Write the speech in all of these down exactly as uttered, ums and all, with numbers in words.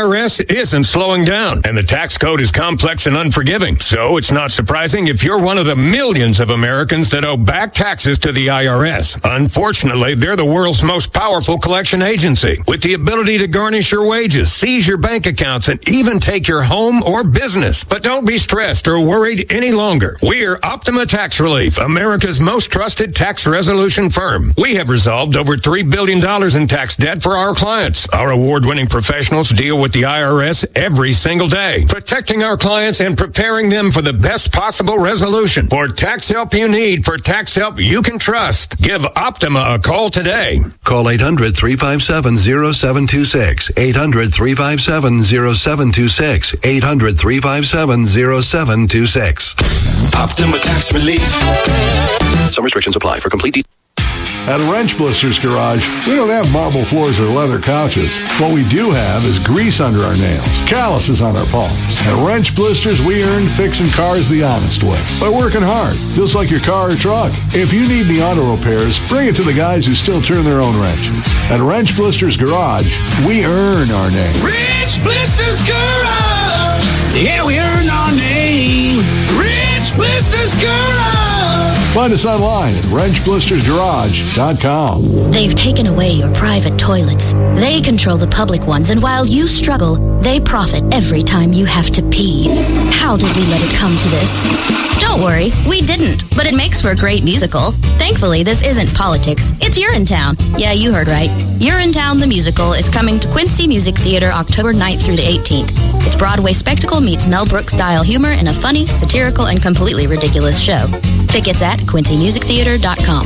R S isn't slowing down, and the tax code is complex and unforgiving. So it's not surprising if you're one of the millions of Americans that owe back taxes to the I R S. Unfortunately, they're the world's most powerful collection agency, with the ability to garnish your wages, seize your bank accounts, and even take your home or business. But don't be stressed or worried any longer. We're Optima Tax Relief, America's most trusted tax resolution firm. We have resolved over three billion dollars in tax debt for our clients. Our award-winning professionals deal with the I R S every single day, protecting our clients and preparing them for the best possible resolution. For tax help you need, for tax help you can trust, give Optima a call today. Call eight hundred, three five seven, zero seven two six, eight hundred, three five seven, zero seven two six, eight hundred, three five seven, zero seven two six. Optima Tax Relief. Some restrictions apply. For complete details. At Wrench Blisters Garage, we don't have marble floors or leather couches. What we do have is grease under our nails, calluses on our palms. At Wrench Blisters, we earn fixing cars the honest way, by working hard, just like your car or truck. If you need the auto repairs, bring it to the guys who still turn their own wrenches. At Wrench Blisters Garage, we earn our name. Wrench Blisters Garage. Yeah, we earn our name. Wrench Blisters Garage. Find us online at wrench blisters garage dot com. They've taken away your private toilets. They control the public ones, and while you struggle, they profit every time you have to pee. How did we let it come to this? Don't worry, we didn't, but it makes for a great musical. Thankfully, this isn't politics. It's Urinetown. Yeah, you heard right. Urinetown the Musical is coming to Quincy Music Theater October ninth through the eighteenth. It's Broadway spectacle meets Mel Brooks-style humor in a funny, satirical, and completely ridiculous show. Tickets at quincy music theater dot com.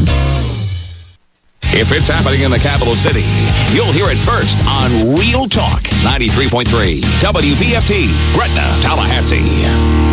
If it's happening in the capital city, you'll hear it first on Real Talk ninety-three point three W V F T, Gretna, Tallahassee.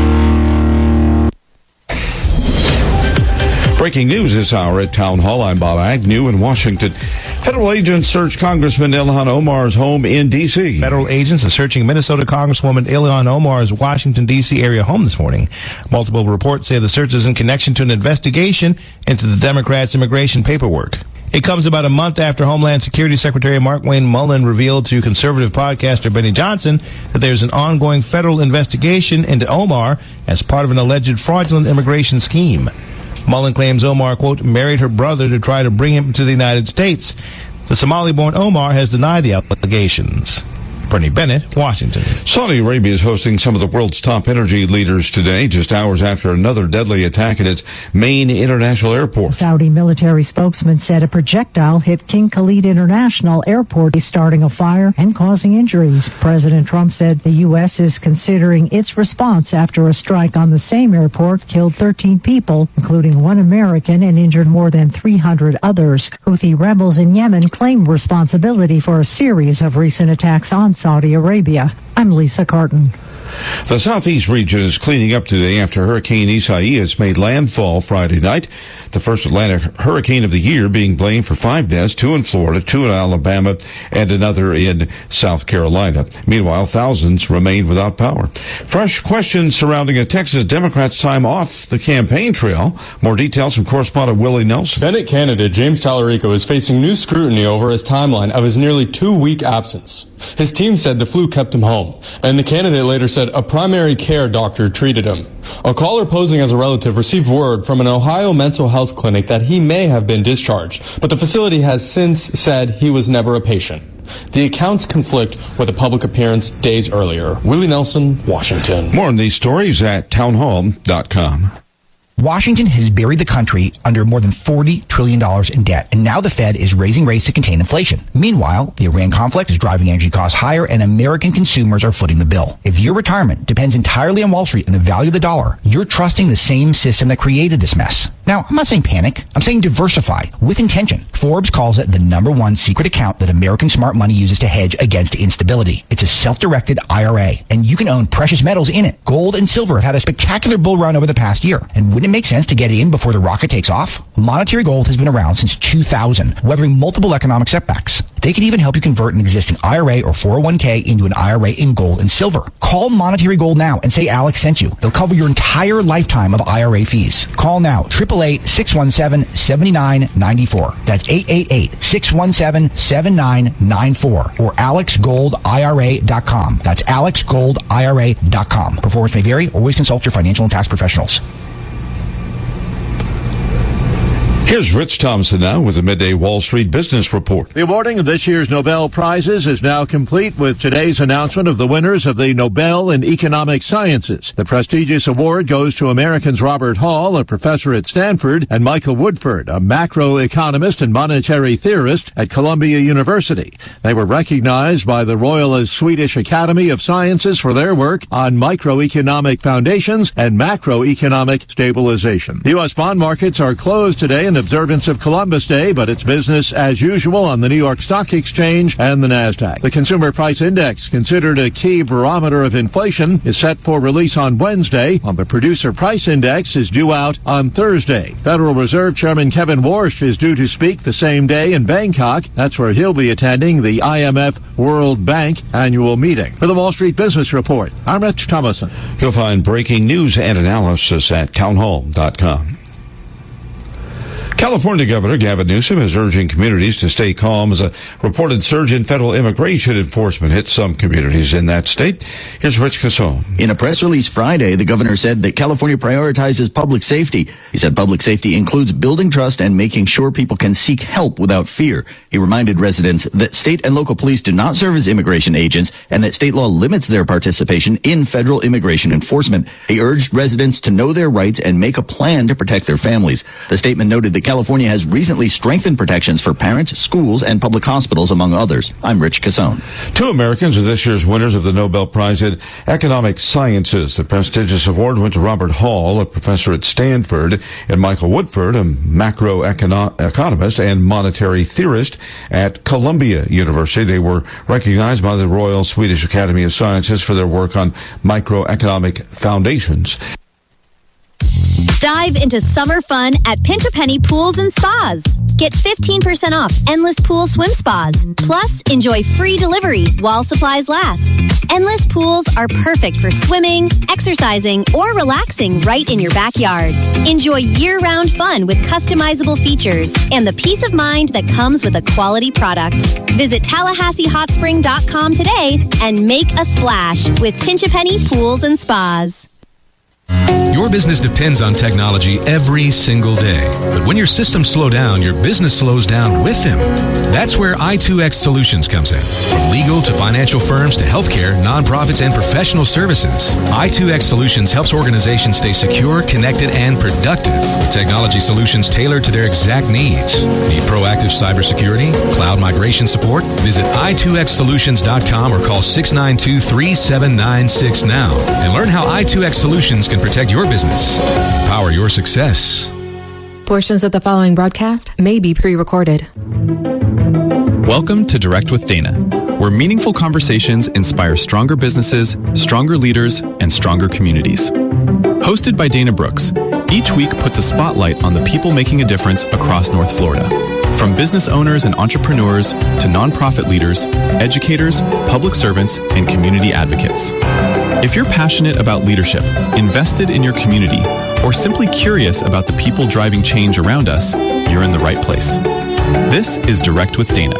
Breaking news this hour at Town Hall. I'm Bob Agnew in Washington. Federal agents search Congressman Ilhan Omar's home in D C Federal agents are searching Minnesota Congresswoman Ilhan Omar's Washington, D C area home this morning. Multiple reports say the search is in connection to an investigation into the Democrats' immigration paperwork. It comes about a month after Homeland Security Secretary Markwayne Mullin revealed to conservative podcaster Benny Johnson that there's an ongoing federal investigation into Omar as part of an alleged fraudulent immigration scheme. Mullin claims Omar, quote, married her brother to try to bring him to the United States. The Somali-born Omar has denied the allegations. Bernie Bennett, Washington. Saudi Arabia is hosting some of the world's top energy leaders today, just hours after another deadly attack at its main international airport. Saudi military spokesman said a projectile hit King Khalid International Airport, starting a fire and causing injuries. President Trump said the U S is considering its response after a strike on the same airport killed thirteen people, including one American, and injured more than three hundred others. Houthi rebels in Yemen claim responsibility for a series of recent attacks on Saudi Arabia. I'm Lisa Carton. The southeast region is cleaning up today after Hurricane Isaias made landfall Friday night. The first Atlantic hurricane of the year being blamed for five deaths, two in Florida, two in Alabama, and another in South Carolina. Meanwhile, thousands remain without power. Fresh questions surrounding a Texas Democrat's time off the campaign trail. More details from correspondent Willie Nelson. Senate candidate James Tallarico is facing new scrutiny over his timeline of his nearly two-week absence. His team said the flu kept him home, and the candidate later said a primary care doctor treated him. A caller posing as a relative received word from an Ohio mental health clinic that he may have been discharged, but the facility has since said he was never a patient. The accounts conflict with a public appearance days earlier. Willie Nelson, Washington. More on these stories at townhall dot com. Washington has buried the country under more than forty trillion dollars in debt, and now the Fed is raising rates to contain inflation. Meanwhile, the Iran conflict is driving energy costs higher, and American consumers are footing the bill. If your retirement depends entirely on Wall Street and the value of the dollar, you're trusting the same system that created this mess. Now, I'm not saying panic. I'm saying diversify with intention. Forbes calls it the number one secret account that American smart money uses to hedge against instability. It's a self-directed I R A, and you can own precious metals in it. Gold and silver have had a spectacular bull run over the past year, and wouldn't Wouldn't it make sense to get in before the rocket takes off? Monetary Gold has been around since two thousand, weathering multiple economic setbacks. They can even help you convert an existing I R A or four oh one k into an I R A in gold and silver. Call Monetary Gold now and say Alex sent you. They'll cover your entire lifetime of I R A fees. Call now, eight eight eight, six one seven, seven nine nine four. That's eight eight eight, six one seven, seven nine nine four or alex gold I R A dot com. That's alex gold I R A dot com. Performance may vary. Always consult your financial and tax professionals. Here's Rich Thompson now with the Midday Wall Street Business Report. The awarding of this year's Nobel Prizes is now complete with today's announcement of the winners of the Nobel in Economic Sciences. The prestigious award goes to Americans Robert Hall, a professor at Stanford, and Michael Woodford, a macroeconomist and monetary theorist at Columbia University. They were recognized by the Royal Swedish Academy of Sciences for their work on microeconomic foundations and macroeconomic stabilization. The U S bond markets are closed today in observance of Columbus Day, but it's business as usual on the New York Stock Exchange and the NASDAQ. The Consumer Price Index, considered a key barometer of inflation, is set for release on Wednesday, while the Producer Price Index is due out on Thursday. Federal Reserve Chairman Kevin Warsh is due to speak the same day in Bangkok. That's where he'll be attending the I M F World Bank annual meeting. For the Wall Street Business Report, I'm Rich Thomason. You'll find breaking news and analysis at townhall dot com. California Governor Gavin Newsom is urging communities to stay calm as a reported surge in federal immigration enforcement hit some communities in that state. Here's Rich Casson. In a press release Friday, the governor said that California prioritizes public safety. He said public safety includes building trust and making sure people can seek help without fear. He reminded residents that state and local police do not serve as immigration agents and that state law limits their participation in federal immigration enforcement. He urged residents to know their rights and make a plan to protect their families. The statement noted that California has recently strengthened protections for parents, schools, and public hospitals, among others. I'm Rich Casson. Two Americans are this year's winners of the Nobel Prize in Economic Sciences. The prestigious award went to Robert Hall, a professor at Stanford, and Michael Woodford, a macroeconomist and monetary theorist at Columbia University. They were recognized by the Royal Swedish Academy of Sciences for their work on microeconomic foundations. Dive into summer fun at Pinch a Penny Pools and Spas. Get fifteen percent off Endless Pool Swim Spas. Plus, enjoy free delivery while supplies last. Endless Pools are perfect for swimming, exercising, or relaxing right in your backyard. Enjoy year-round fun with customizable features and the peace of mind that comes with a quality product. Visit Tallahassee Hot Spring dot com today and make a splash with Pinch a Penny Pools and Spas. Your business depends on technology every single day. But when your systems slow down, your business slows down with them. That's where I two X Solutions comes in. From legal to financial firms to healthcare, nonprofits, and professional services, I two X Solutions helps organizations stay secure, connected, and productive with technology solutions tailored to their exact needs. Need proactive cybersecurity, cloud migration support? Visit I two X solutions dot com or call six nine two, three seven nine six now and learn how I two X Solutions can protect your business. Power your success. Portions of the following broadcast may be pre-recorded. Welcome to Direct with Dana, where meaningful conversations inspire stronger businesses, stronger leaders, and stronger communities. Hosted by Dana Brooks, each week puts a spotlight on the people making a difference across North Florida. From business owners and entrepreneurs to nonprofit leaders, educators, public servants, and community advocates. If you're passionate about leadership, invested in your community, or simply curious about the people driving change around us, you're in the right place. This is Direct with Dana.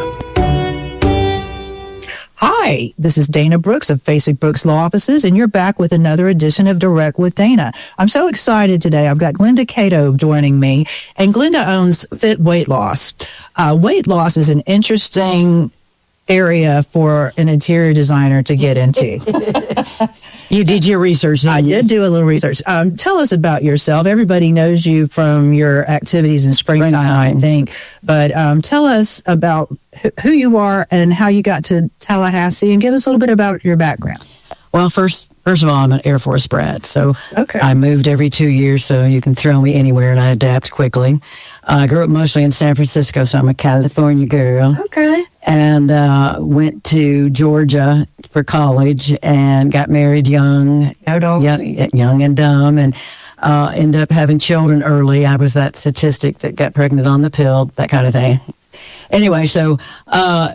Hi, this is Dana Brooks of Facing Brooks Law Offices, and you're back with another edition of Direct with Dana. I'm so excited today. I've got Glenda Cato joining me, and Glenda owns Fit Weight Loss. Uh, weight loss is an interesting area for an interior designer to get into. You did your research. I did do a little research. Um, tell us about yourself. Everybody knows you from your activities in springtime, springtime. I think. But um, tell us about wh- who you are and how you got to Tallahassee, and give us a little bit about your background. Well, first, first of all, I'm an Air Force brat, so okay. I moved every two years, so you can throw me anywhere, and I adapt quickly. Uh, I grew up mostly in San Francisco, so I'm a California girl. Okay. And uh, went to Georgia for college and got married young, young, young and dumb, and uh, end up having children early. I was that statistic that got pregnant on the pill, that kind of thing. Anyway, so uh,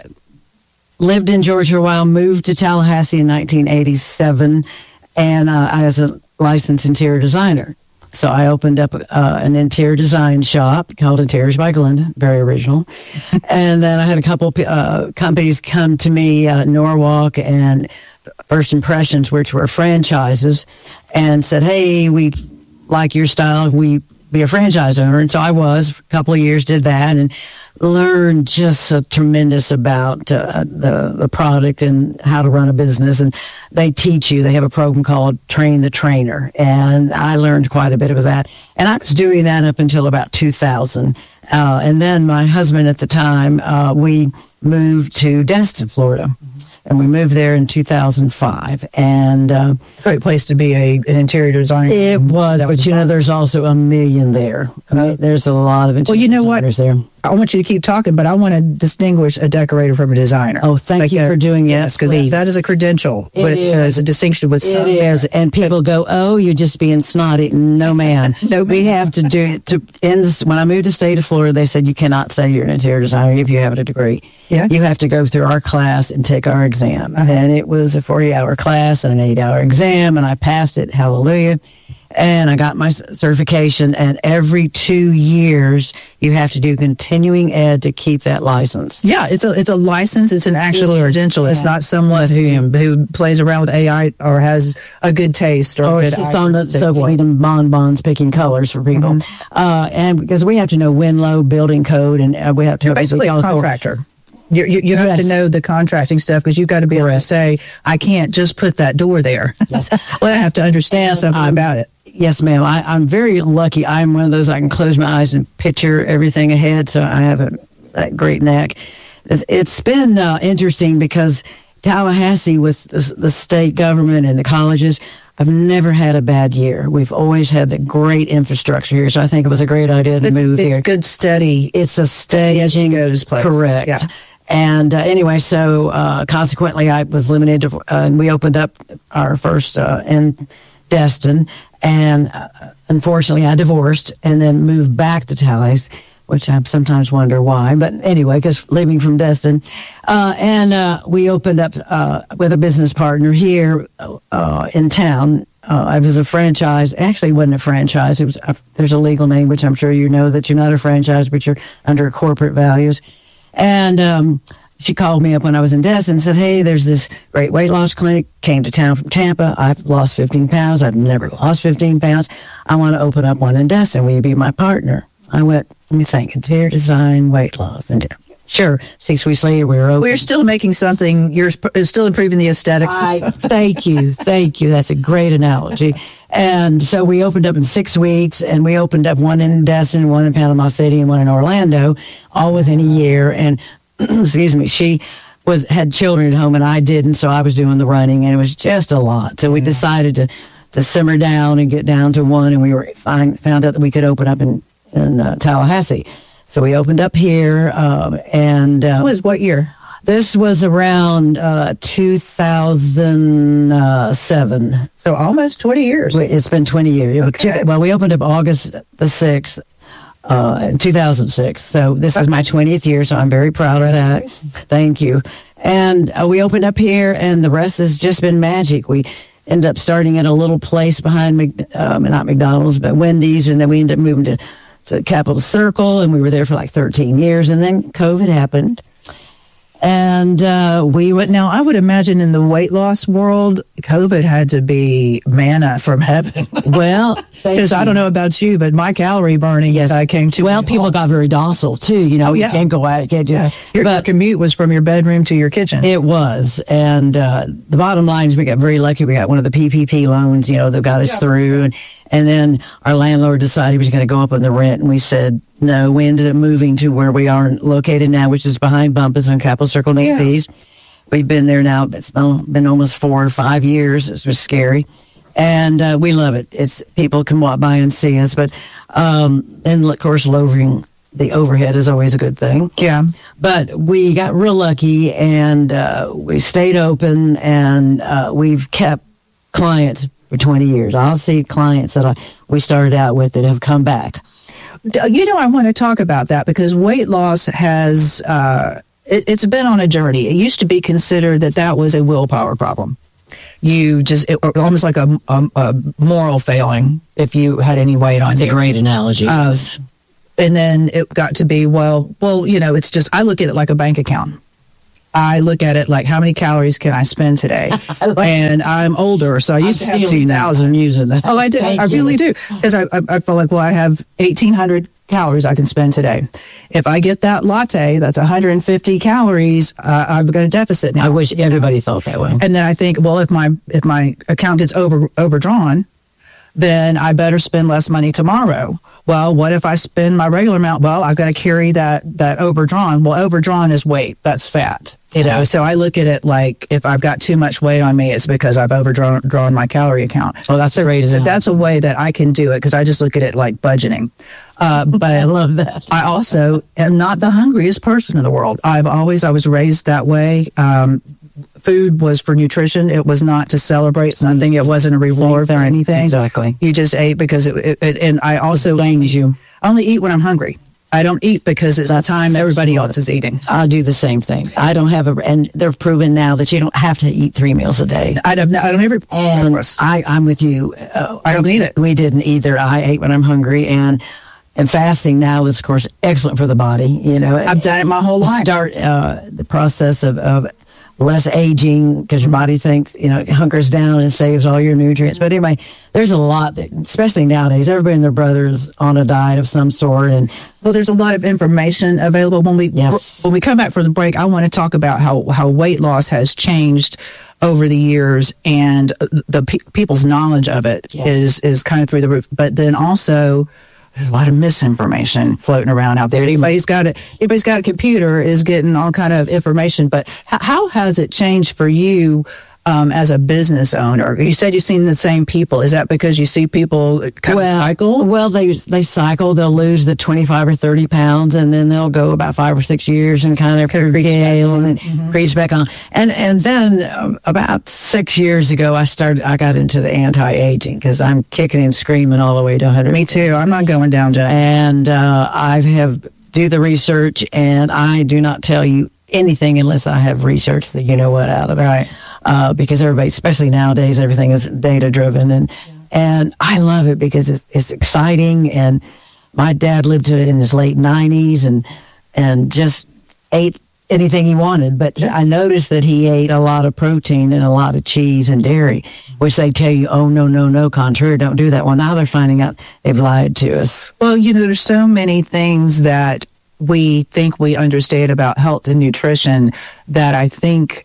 lived in Georgia a while, moved to Tallahassee in nineteen eighty-seven, and uh, I was a licensed interior designer. So I opened up uh, an interior design shop called Interiors by Glenda, very original. And then I had a couple uh, companies come to me, uh, Norwalk and First Impressions, which were franchises, and said, hey, we like your style. We be a franchise owner. And so I was for a couple of years, did that, and learned just a tremendous about uh, the, the product and how to run a business. And they teach you, they have a program called Train the Trainer. And I learned quite a bit of that. And I was doing that up until about two thousand. Uh, and then my husband at the time, uh, we moved to Destin, Florida. And we moved there in two thousand five. And uh, great place to be a, an interior designer. It was, but you know, there's also a million there. Right? There's a lot of interior well, you know what? there. I want you to keep talking, but I want to distinguish a decorator from a designer. Oh, thank like you a, for doing it. Yes, because that is a credential. It but is. Uh, it's a distinction with some. It is. And people go, oh, you're just being snotty. No, man. no, we have to do it. To, in this, when I moved to the state of Florida, they said you cannot say you're an interior designer if you have a degree. Yeah. You have to go through our class and take our exam. Uh-huh. And it was a forty-hour class and an eight-hour exam, and I passed it. Hallelujah. And I got my certification, and every two years you have to do continuing ed to keep that license. Yeah, it's a it's a license. It's an actual it credential. It's not someone who who plays around with A I or has a good taste or, or good sits on the sofa eating bonbons, picking colors for people. Mm-hmm. Uh, and because we have to know WinLow, building code, and uh, we have to You're basically a contractor. You, you, you have yes. to know the contracting stuff because you've got to be Correct. able to say, I can't just put that door there. Yes. Well, I have to understand and something I'm, about it. Yes, ma'am. I, I'm very lucky. I'm one of those, I can close my eyes and picture everything ahead, so I have a, a great knack. It's, it's been uh, interesting because Tallahassee, with the, the state government and the colleges, I've never had a bad year. We've always had the great infrastructure here, so I think it was a great idea to it's, move it's here. It's good steady. It's a steady as she goes place. Correct. Yeah. And uh, anyway, so uh, consequently, I was limited to, uh, and we opened up our first uh, in Destin, and uh, unfortunately, I divorced and then moved back to Tallahassee, which I sometimes wonder why. But anyway, because leaving from Destin, uh, and uh, we opened up uh, with a business partner here uh, in town. Uh, I was a franchise. Actually, it wasn't a franchise. It was. A, there's a legal name, which I'm sure you know that you're not a franchise, but you're under corporate values. And um, she called me up when I was in Destin and said, hey, there's this great weight loss clinic, came to town from Tampa. I've lost fifteen pounds. I've never lost fifteen pounds. I want to open up one in Destin. Will you be my partner? I went, let me think, interior design, weight loss. And sure, six weeks later, we were open. We're still making something. You're still improving the aesthetics. I, thank you. Thank you. That's a great analogy. And so we opened up in six weeks, and we opened up one in Destin, one in Panama City, and one in Orlando, all within a year. And excuse me, she was had children at home, and I didn't, so I was doing the running, and it was just a lot. So we decided to to simmer down and get down to one, and we were find, found out that we could open up in in uh, Tallahassee. So we opened up here, um, and uh, this was what year? This was around uh, two thousand seven. So almost twenty years. It's been twenty years. Okay. Well, we opened up August the sixth, uh, two thousand six. So this is my twentieth year, so I'm very proud of that. Thank you. And uh, we opened up here, and the rest has just been magic. We ended up starting at a little place behind, Mc, um, not McDonald's, but Wendy's, and then we ended up moving to, to Capitol Circle, and we were there for like thirteen years, and then COVID happened. And uh, we went. Now, I would imagine in the weight loss world, COVID had to be manna from heaven. Well, because I don't know about you, but my calorie burning, yes, I came to. Well, people got very docile too. You know, oh, yeah. you can't go out. You can't do yeah. Your but commute was from your bedroom to your kitchen. It was, and uh, the bottom line is we got very lucky. We got one of the P P P loans, you know, that got us yeah. through, and and then our landlord decided he was going to go up on the rent, and we said no. We ended up moving to where we are located now, which is behind Bumpus on Capitol Circle, Naples. Yeah. We've been there now. It's been almost four or five years. It was scary. And uh, we love it. It's people can walk by and see us. But, um, and of course, lowering the overhead is always a good thing. Yeah. But we got real lucky, and uh, we stayed open, and uh, we've kept clients for twenty years. I'll see clients that I, we started out with that have come back. You know, I want to talk about that because weight loss has, uh, it, it's been on a journey. It used to be considered that that was a willpower problem. You just, it, almost like a, a, a moral failing if you had any weight on It's you. a great analogy. Uh, and then it got to be, well, well, you know, it's just, I look at it like a bank account. I look at it like, how many calories can I spend today? And I'm older, so I used I'm to have two thousand using that. Oh, I do. Thank I you. really do. Because I, I, I feel like, well, I have eighteen hundred calories I can spend today. If I get that latte, that's one hundred fifty calories. Uh, I've got a deficit now. I wish everybody thought that way. And then I think, well, if my if my account gets over overdrawn, then I better spend less money tomorrow. Well, what if I spend my regular amount? Well, I've got to carry that that overdrawn. Well, overdrawn is weight. That's fat. You know, so I look at it like if I've got too much weight on me, it's because I've overdrawn drawn my calorie account. Well, that's so great. So that's a way that I can do it because I just look at it like budgeting. Uh, but I love that. I also am not the hungriest person in the world. I've always, I was raised that way. Um, food was for nutrition. It was not to celebrate something. It wasn't a reward or anything. Exactly. You just ate because it, it, it and I also, you. I only eat when I'm hungry. I don't eat because it's That's the time everybody else is eating. I do the same thing. I don't have a, and they're proven now that you don't have to eat three meals a day. I don't, I don't ever, and I, I'm with you. Uh, I don't eat it. We didn't either. I ate when I'm hungry, and and fasting now is, of course, excellent for the body. You know, I've done it my whole life. Start uh, the process of, of less aging because your body thinks, you know, it hunkers down and saves all your nutrients. But anyway, there's a lot that, especially nowadays, everybody and their brother is on a diet of some sort. And well, there's a lot of information available. When we yes. when we come back from the break, I want to talk about how, how weight loss has changed over the years and the pe- people's knowledge of it yes. is is kind of through the roof. But then also, there's a lot of misinformation floating around out there. Anybody's got a, anybody's got a computer is getting all kind of information. But h- how has it changed for you um, as a business owner? You said you've seen the same people. Is that because you see people kind well, of cycle? Well, they they cycle. They'll lose the twenty-five or thirty pounds, and then they'll go about five or six years and kind of scale and then mm-hmm. crease back on. And and then um, about six years ago, I started. I got into the anti-aging because I'm kicking and screaming all the way to one hundred. Me too. I'm not going down, Jack. And uh, I have do the research, and I do not tell you anything unless I have researched the you know what out of it. Right. Uh, because everybody, especially nowadays, everything is data driven, and yeah. and I love it because it's, it's exciting. And my dad lived to it in his late nineties, and and just ate anything he wanted. But I noticed that he ate a lot of protein and a lot of cheese and dairy, which they tell you, oh no no no, contrary, don't do that. Well, now they're finding out they've lied to us. Well, you know, there's so many things that we think we understand about health and nutrition that I think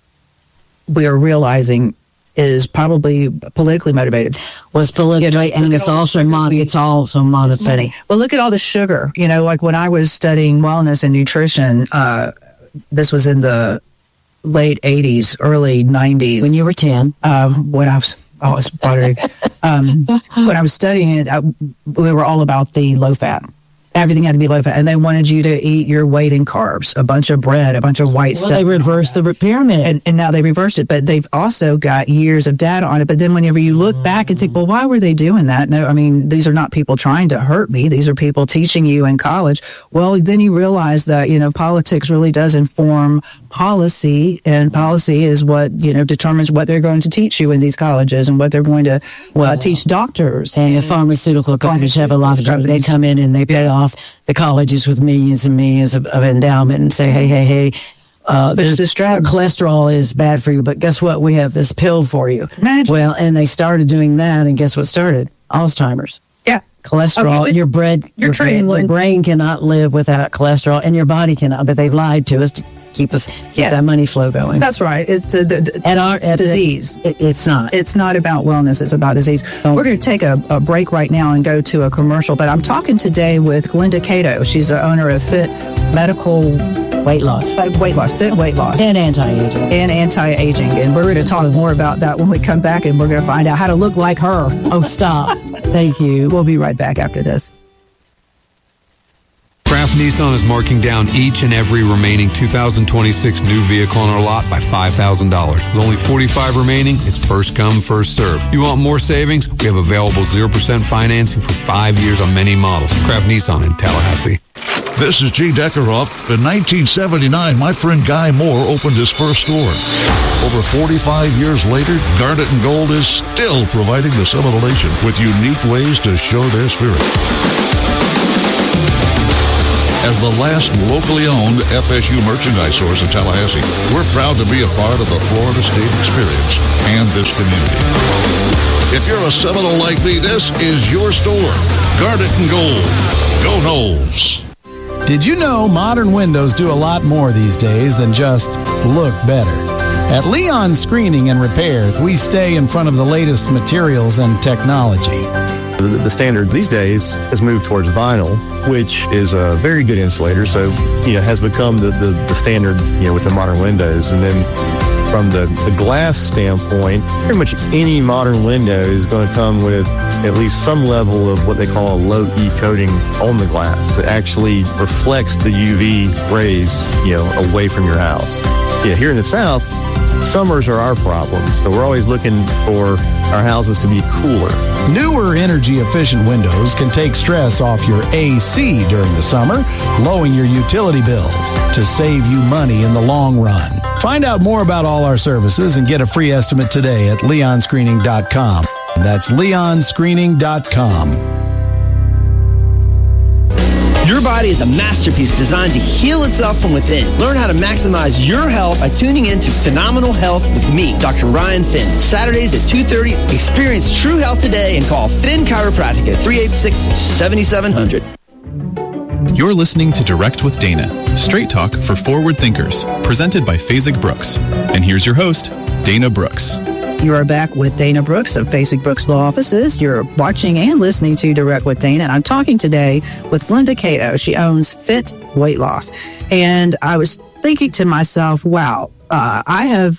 we are realizing is probably politically motivated. Was politically, and it's also mon- it's also motivating. Well, look at all the sugar. You know, like when I was studying wellness and nutrition, uh, this was in the late eighties, early nineties. When you were ten. Um, when I was, I was buttery. um, when I was studying it, I, we were all about the low fat. Everything had to be low fat, and they wanted you to eat your weight in carbs, a bunch of bread, a bunch of white well, stuff. They reversed the pyramid. And, and now they reversed it, but they've also got years of data on it. But then whenever you look back and think, well, why were they doing that? No, I mean, these are not people trying to hurt me. These are people teaching you in college. Well, then you realize that, you know, politics really does inform policy, and policy is what, you know, determines what they're going to teach you in these colleges and what they're going to well, uh, teach doctors. And the pharmaceutical companies have a lot of drugs. They come in and they pay off the colleges with millions and millions of, of endowment and say, hey, hey, hey, uh, this, this drug, cholesterol is bad for you, but guess what? We have this pill for you. Imagine. Well, and they started doing that, and guess what started? Alzheimer's. Yeah. Cholesterol, okay, your bread, your, brain, your brain cannot live without cholesterol, and your body cannot, but they've lied to us to keep us, keep yeah. that money flow going. That's right. It's a, a, at our, at disease. It, it's not. It's not about wellness. It's about disease. Don't. We're going to take a, a break right now and go to a commercial, but I'm talking today with Glenda Cato. She's the owner of Fit Medical Weight Loss. Weight Loss. Fit Weight Loss. And anti-aging. And anti-aging. And we're going to talk more about that when we come back, and we're going to find out how to look like her. Oh, stop. Thank you. We'll be right back after this. Kraft Nissan is marking down each and every remaining two thousand twenty-six new vehicle on our lot by five thousand dollars. With only forty-five remaining, it's first come, first serve. You want more savings? We have available zero percent financing for five years on many models. Craft Nissan in Tallahassee. This is G. Deckerhoff. In nineteen seventy-nine, my friend Guy Moore opened his first store. Over forty-five years later, Garnet and Gold is still providing the Seminole Nation with unique ways to show their spirit. As the last locally owned F S U merchandise source in Tallahassee, we're proud to be a part of the Florida State experience and this community. If you're a Seminole like me, this is your store. Garnet and Gold. Go Noles. Did you know modern windows do a lot more these days than just look better? At Leon Screening and Repair, we stay in front of the latest materials and technology. The, the standard these days has moved towards vinyl, which is a very good insulator, so, you know, has become the, the, the standard, you know, with the modern windows. And then from the, the glass standpoint, pretty much any modern window is going to come with at least some level of what they call a low E coating on the glass that actually reflects the U V rays, you know, away from your house. Yeah, here in the South, summers are our problem, so we're always looking for our houses to be cooler. Newer energy-efficient windows can take stress off your A C during the summer, lowering your utility bills to save you money in the long run. Find out more about all our services and get a free estimate today at leon screening dot com. That's leon screening dot com. Your body is a masterpiece designed to heal itself from within. Learn how to maximize your health by tuning in to Phenomenal Health with me, Doctor Ryan Finn. Saturdays at two thirty, experience true health today and call Finn Chiropractic at three eight six, seven seven zero zero. You're listening to Direct with Dana, straight talk for forward thinkers, presented by Phasig Brooks. And here's your host, Dana Brooks. You are back with Dana Brooks of Phasig Brooks Law Offices. You're watching and listening to Direct with Dana. And I'm talking today with Linda Cato. She owns Fit Weight Loss. And I was thinking to myself, wow, uh, I have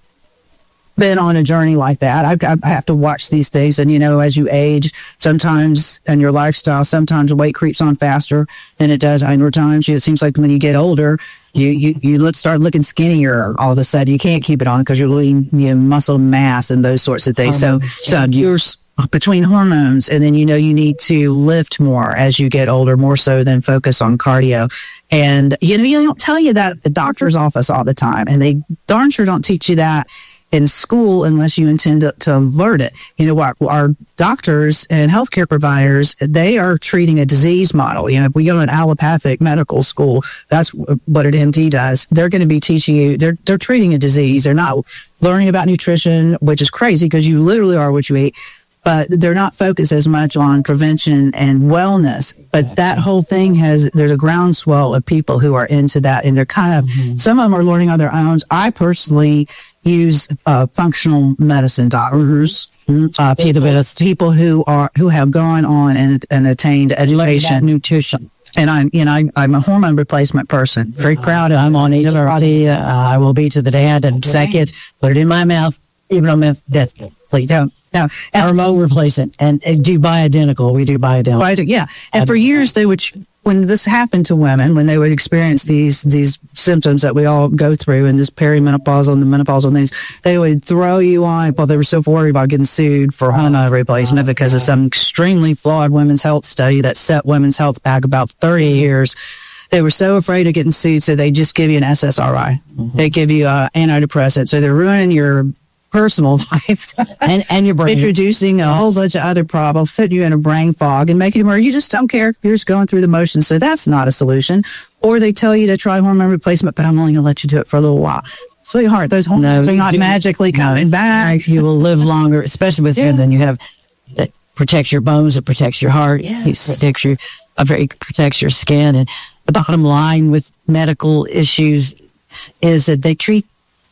been on a journey like that. I, I have to watch these things. And, you know, as you age, sometimes in your lifestyle, sometimes weight creeps on faster than it does other times. It seems like when you get older, you you you look, start looking skinnier all of a sudden. You can't keep it on because you're losing your muscle mass and those sorts of things. Hormones, so, yeah. so you're between hormones, and then you know you need to lift more as you get older, more so than focus on cardio. And you know, you don't tell you that at the doctor's office all the time, and they darn sure don't teach you that in school unless you intend to, to learn it. You know what? Our doctors and healthcare providers, they are treating a disease model. You know, if we go to an allopathic medical school, that's what an M D does. They're going to be teaching you, they're, they're treating a disease. They're not learning about nutrition, which is crazy because you literally are what you eat. But they're not focused as much on prevention and wellness. But that whole thing has, there's a groundswell of people who are into that. And they're kind of, mm-hmm. some of them are learning on their own. I personally use uh, functional medicine doctors, uh, people, people who are, who have gone on and, and attained education. Nutrition. And I'm, you know, I, I'm a hormone replacement person. Very proud of I'm on H R T. Uh, I will be to the dad and second, put it in my mouth, even on my desk. Please don't. No, hormone replacement and, and do bioidentical. We do bioidentical. Yeah. And for years they would, when this happened to women, when they would experience these, these symptoms that we all go through and this perimenopausal and the menopausal things, they would throw you on, well, they were so worried about getting sued for hormone replacement because of some extremely flawed women's health study that set women's health back about thirty years. They were so afraid of getting sued, so they just give you an S S R I. Mm-hmm. They give you an antidepressant. So they're ruining your personal life and and your brain, introducing a whole bunch of other problems, putting you in a brain fog and making it where you just don't care. You're just going through the motions. So that's not a solution. Or they tell you to try hormone replacement, but I'm only going to let you do it for a little while. Sweetheart, those hormones no, are not magically coming back. You will live longer, especially with yeah. then you have it protects your bones, it protects your heart, yes. it protects your it protects your skin. And the bottom line with medical issues is that they treat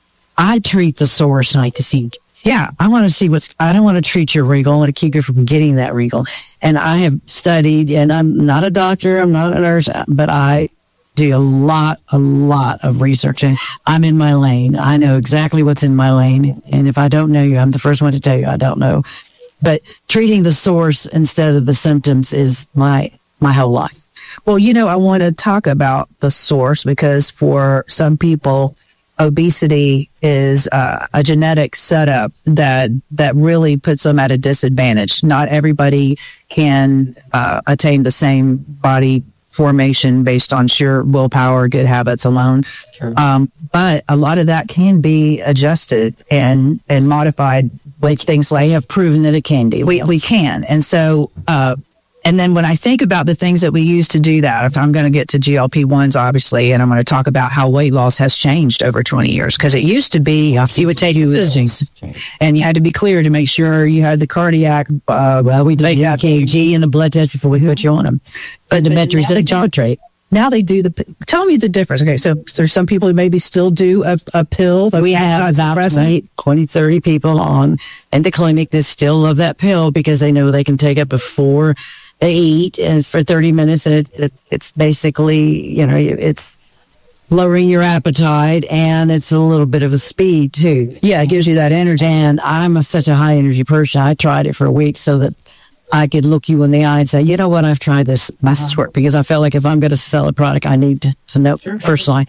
I treat the source and I like to see, yeah, I want to see what's, I don't want to treat your wrinkle. I want to keep you from getting that wrinkle. And I have studied, and I'm not a doctor, I'm not a nurse, but I do a lot, a lot of research. And I'm in my lane. I know exactly what's in my lane. And if I don't know you, I'm the first one to tell you I don't know. But treating the source instead of the symptoms is my, my whole life. Well, you know, I want to talk about the source because for some people, obesity is uh, a genetic setup that that really puts them at a disadvantage. Not everybody can uh, attain the same body formation based on sheer willpower, good habits alone. Sure. Um, but a lot of that can be adjusted and and modified with things like. We have proven that it can be. We we can, and so. Uh, And then when I think about the things that we use to do that, if I'm going to get to G L P ones, obviously, and I'm going to talk about how weight loss has changed over twenty years, because it used to be you would take pills, and you had to be clear to make sure you had the cardiac. Uh, well, we do E K G and the blood test before we put you on them, but the metrics and chart rate. Now they do the. Tell me the difference. Okay, so there's some people who maybe still do a, a pill. We have about twenty, thirty people on in the clinic that still love that pill because they know they can take it before they eat and for thirty minutes, and it, it, it's basically, you know, it's lowering your appetite, and it's a little bit of a speed too. Yeah, it gives you that energy. And I'm a, such a high energy person. I tried it for a week so that I could look you in the eye and say, you know what, I've tried this. Must work, because I felt like if I'm going to sell a product, I need to, to know sure. first line.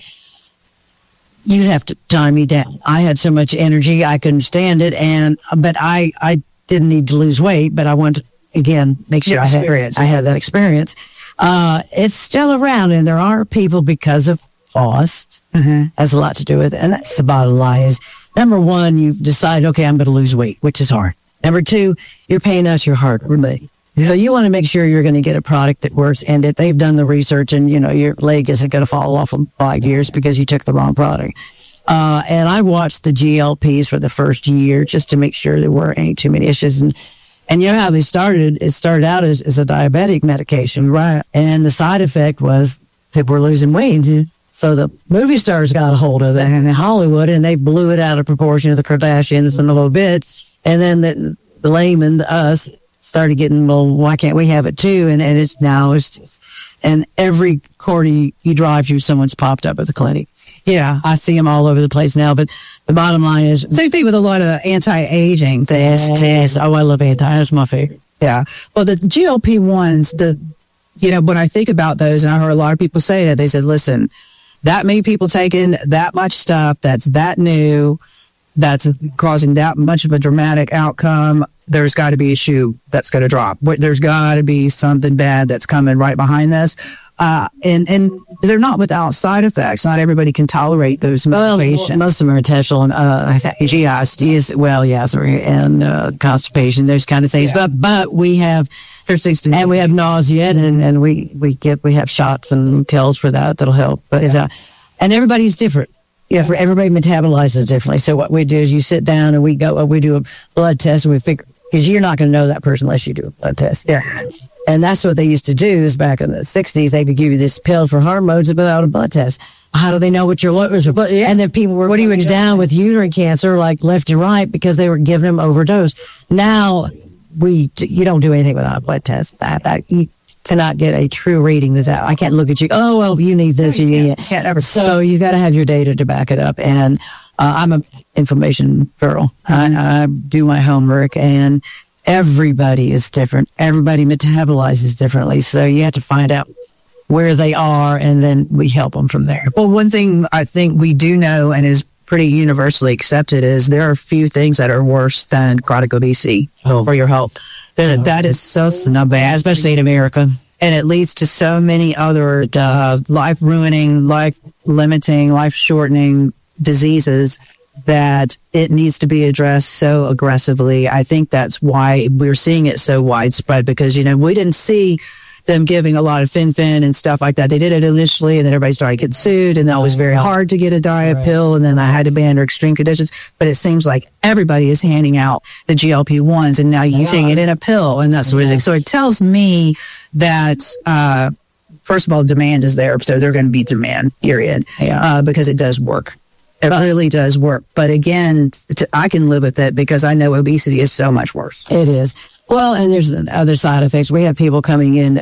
You'd have to time me down. I had so much energy, I couldn't stand it, and but I I didn't need to lose weight, but I wanted. Again, make sure I had, I had that experience. Uh, it's still around, and there are people because of cost mm-hmm. has a lot to do with it. And that's the bottom line is, number one, you've decided, okay, I'm going to lose weight, which is hard. Number two, you're paying us your hard money. So you want to make sure you're going to get a product that works and that they've done the research, and, you know, your leg isn't going to fall off in five years because you took the wrong product. Uh, and I watched the G L Ps for the first year just to make sure there weren't any too many issues. And And you know how they started? It started out as, as a diabetic medication, right? And the side effect was people were losing weight. So the movie stars got a hold of it in Hollywood, and they blew it out of proportion to the Kardashians and a little bit. And then the, the layman, the us, started getting, well, why can't we have it too? And, and it's now, it's just, and every corner you, you drive to, someone's popped up at the clinic. Yeah. I see them all over the place now, but the bottom line is... Same thing with a lot of anti-aging things. Yes. yes. Oh, I love anti. That's my favorite. Yeah. Well, the G L P ones, the, you know, when I think about those, and I heard a lot of people say that, they said, listen, that many people taking that much stuff that's that new, that's causing that much of a dramatic outcome, there's got to be a shoe that's going to drop. There's got to be something bad that's coming right behind this. Uh, and, and they're not without side effects. Not everybody can tolerate those medications. Well, most of them are intentional and, uh, G I S, well, yeah, sorry, and, uh, constipation, those kind of things. Yeah. But, but we have, and we have nausea, and, and we, we get, we have shots and pills for that that'll help. But, yeah. uh, and everybody's different. Yeah, for everybody metabolizes differently. So what we do is you sit down and we go, we do a blood test, and we figure, because you're not going to know that person unless you do a blood test. Yeah. And that's what they used to do is back in the sixties, they would give you this pill for hormones without a blood test. How do they know what your levels are? But, yeah. And then people were going down with uterine cancer, like left and right, because they were giving them overdose. Now, we, you don't do anything without a blood test. That, that, you cannot get a true reading. That I can't look at you. Oh, well, you need this. You need it. So you got to have your data to back it up. And, uh, I'm an information girl. I, I do my homework, and everybody is different. Everybody metabolizes differently. So you have to find out where they are, and then we help them from there. Well, one thing I think we do know and is pretty universally accepted is there are a few things that are worse than chronic obesity oh. for your health. That, that is so not bad, especially in America. And it leads to so many other uh, life-ruining, life-limiting, life-shortening diseases that it needs to be addressed so aggressively. I think that's why we're seeing it so widespread, because, you know, we didn't see them giving a lot of fen-phen and stuff like that. They did it initially, and then everybody started getting sued, and that was very hard to get a diet right. pill, and then I had to be under extreme conditions. But it seems like everybody is handing out the G L P ones, and now you're using it in a pill, and that sort of thing. So it tells me that, uh, first of all, demand is there, so they're going to be demand, period, yeah. uh, because it does work. It but, really does work. But again, t- I can live with it because I know obesity is so much worse. It is. Well, and there's other side effects. We have people coming in that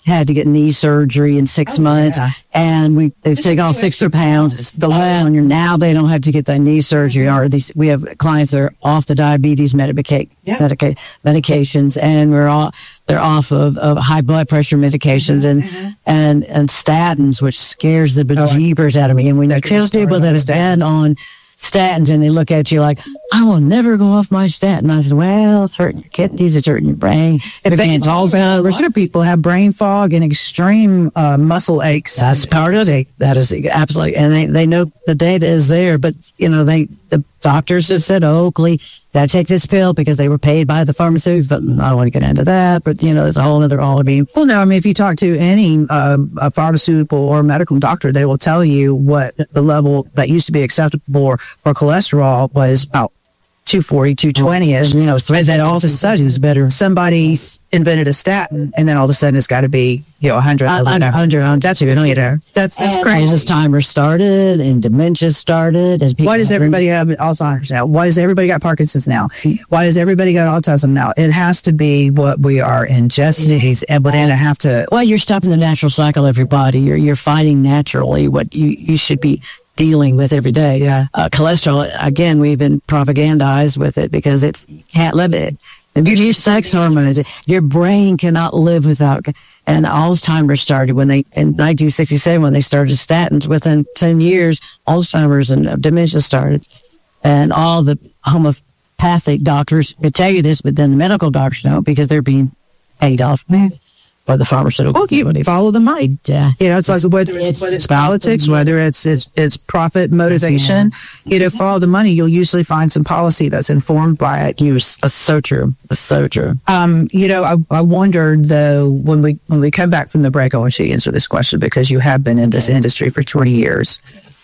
had to get knee surgery in six Oh, months, yeah. and we they've taken off six hundred pounds. It's the land. Now they don't have to get that knee surgery. Or these, we have clients that are off the diabetes medica- Yeah. medica- medications, and we're all they're off of, of high blood pressure medications and and and statins, which scares the bejeebers out of me. And when you tell people that have been on statins and they look at you like, I will never go off my statin. I said, well, it's hurting your kidneys, it's hurting your brain. In fact, also, a lot of people have brain fog and extreme uh, muscle aches. That's part of it. That is absolutely, and they, they know the data is there, but you know, they, the doctors have said, oh, Oakley, gotta take this pill because they were paid by the pharmaceuticals, but I don't want to get into that, but you know, there's a whole other, all of me. Well, no, I mean, if you talk to any uh, a pharmaceutical or medical doctor, they will tell you what the level that used to be acceptable for, for cholesterol was about two forty, two twenty ish. You know, And then all of a is sudden, better. somebody invented a statin, and then all of a sudden it's got to be, you know, one hundred. Uh, under, under, under. That's, you know, that's, that's And crazy. Alzheimer's started and dementia started. As people Why does everybody have Alzheimer's now? Why does everybody got Parkinson's now? Why does everybody got autism now? It has to be what we are ingesting, and we're going to have to. Well, you're stopping the natural cycle of your body. You're you're fighting naturally what you, you should be dealing with every day. Yeah. Uh, cholesterol, again, we've been propagandized with it because it's, you can't live it. And your sex hormones, your brain cannot live without. And Alzheimer's started when they, in nineteen sixty-seven, when they started statins. Within ten years, Alzheimer's and uh, dementia started. And all the homeopathic doctors could tell you this, but then the medical doctors don't because they're being paid off by the pharmaceutical Well, you company. follow the money. Yeah. You know, it's like whether it's, It's whether it's about politics, the- whether it's, it's it's profit motivation. You know, follow the money. You'll usually find some policy that's informed by it. You, so true. So true. Um, you know, I, I wondered though when we when we come back from the break, I want you to answer this question because you have been in this industry for twenty years.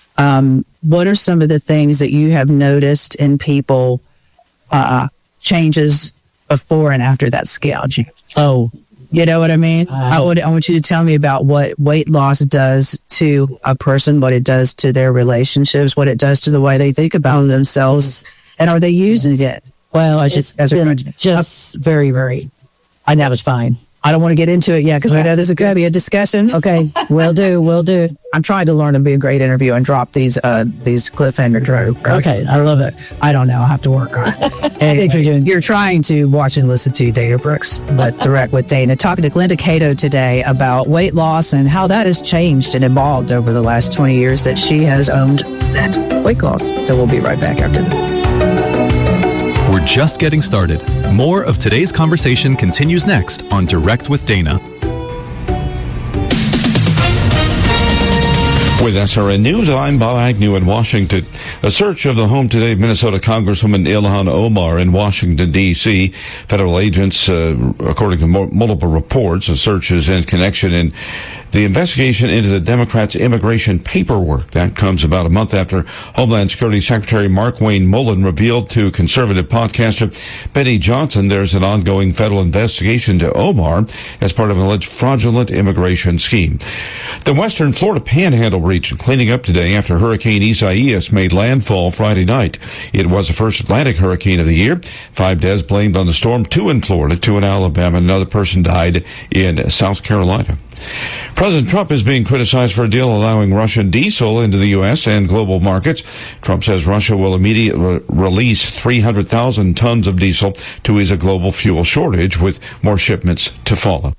Um, what are some of the things that you have noticed in people uh, changes before and after that scale change? Oh, you know what I mean? Uh, I, would, I want you to tell me about what weight loss does to a person, what it does to their relationships, what it does to the way they think about themselves, and are they using it? Well, as, it's as a been crutch? just very, very, I know it's fine. I don't want to get into it yet because I know there's going to be a discussion. Okay, will do, will do. I'm trying to learn to be a great interview and drop these uh these cliffhanger drove. Okay, I love it. I don't know. I'll have to work on it. Anyway, you're, you're trying to watch and listen to Dana Brooks, but direct with Dana. Talking to Glenda Cato today about weight loss and how that has changed and evolved over the last twenty years that she has owned that weight loss. So we'll be right back after this. We're just getting started. More of today's conversation continues next on Direct with Dana. With S R N News, I'm Bob Agnew in Washington. A search of the home today of Minnesota Congresswoman Ilhan Omar in Washington, D C Federal agents, uh, according to mo- multiple reports, the search is in connection in the investigation into the Democrats' immigration paperwork. That comes about a month after Homeland Security Secretary Markwayne Mullin revealed to conservative podcaster Benny Johnson there's an ongoing federal investigation to Omar as part of an alleged fraudulent immigration scheme. The western Florida Panhandle region cleaning up today after Hurricane Isaias made landfall Friday night. It was the first Atlantic hurricane of the year. Five deaths blamed on the storm, two in Florida, two in Alabama. Another person died in South Carolina. President Trump is being criticized for a deal allowing Russian diesel into the U S and global markets. Trump says Russia will immediately release three hundred thousand tons of diesel to ease a global fuel shortage, with more shipments to follow.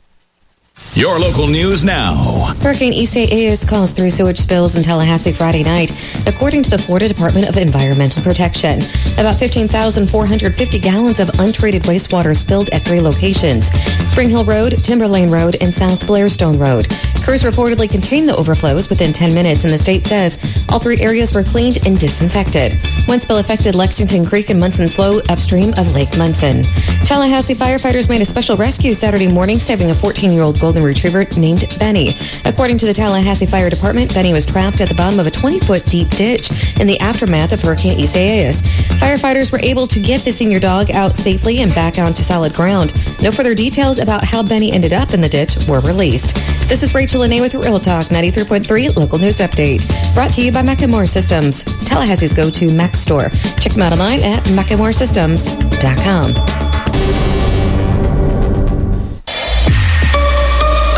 Your local news now. Hurricane Isaias caused three sewage spills in Tallahassee Friday night, according to the Florida Department of Environmental Protection. About fifteen thousand four hundred fifty gallons of untreated wastewater spilled at three locations: Spring Hill Road, Timberlane Road, and South Blairstone Road. Crews reportedly contained the overflows within ten minutes, and the state says all three areas were cleaned and disinfected. One spill affected Lexington Creek and Munson Slough upstream of Lake Munson. Tallahassee firefighters made a special rescue Saturday morning, saving a fourteen-year-old golden retriever named Benny. According to the Tallahassee Fire Department, Benny was trapped at the bottom of a twenty-foot deep ditch in the aftermath of Hurricane Isaias. Firefighters were able to get the senior dog out safely and back onto solid ground. No further details about how Benny ended up in the ditch were released. This is Rachel Lene with Real Talk ninety-three point three Local News Update. Brought to you by Macklemore Systems, Tallahassee's go-to Mac store. Check them out online at macklemore systems dot com.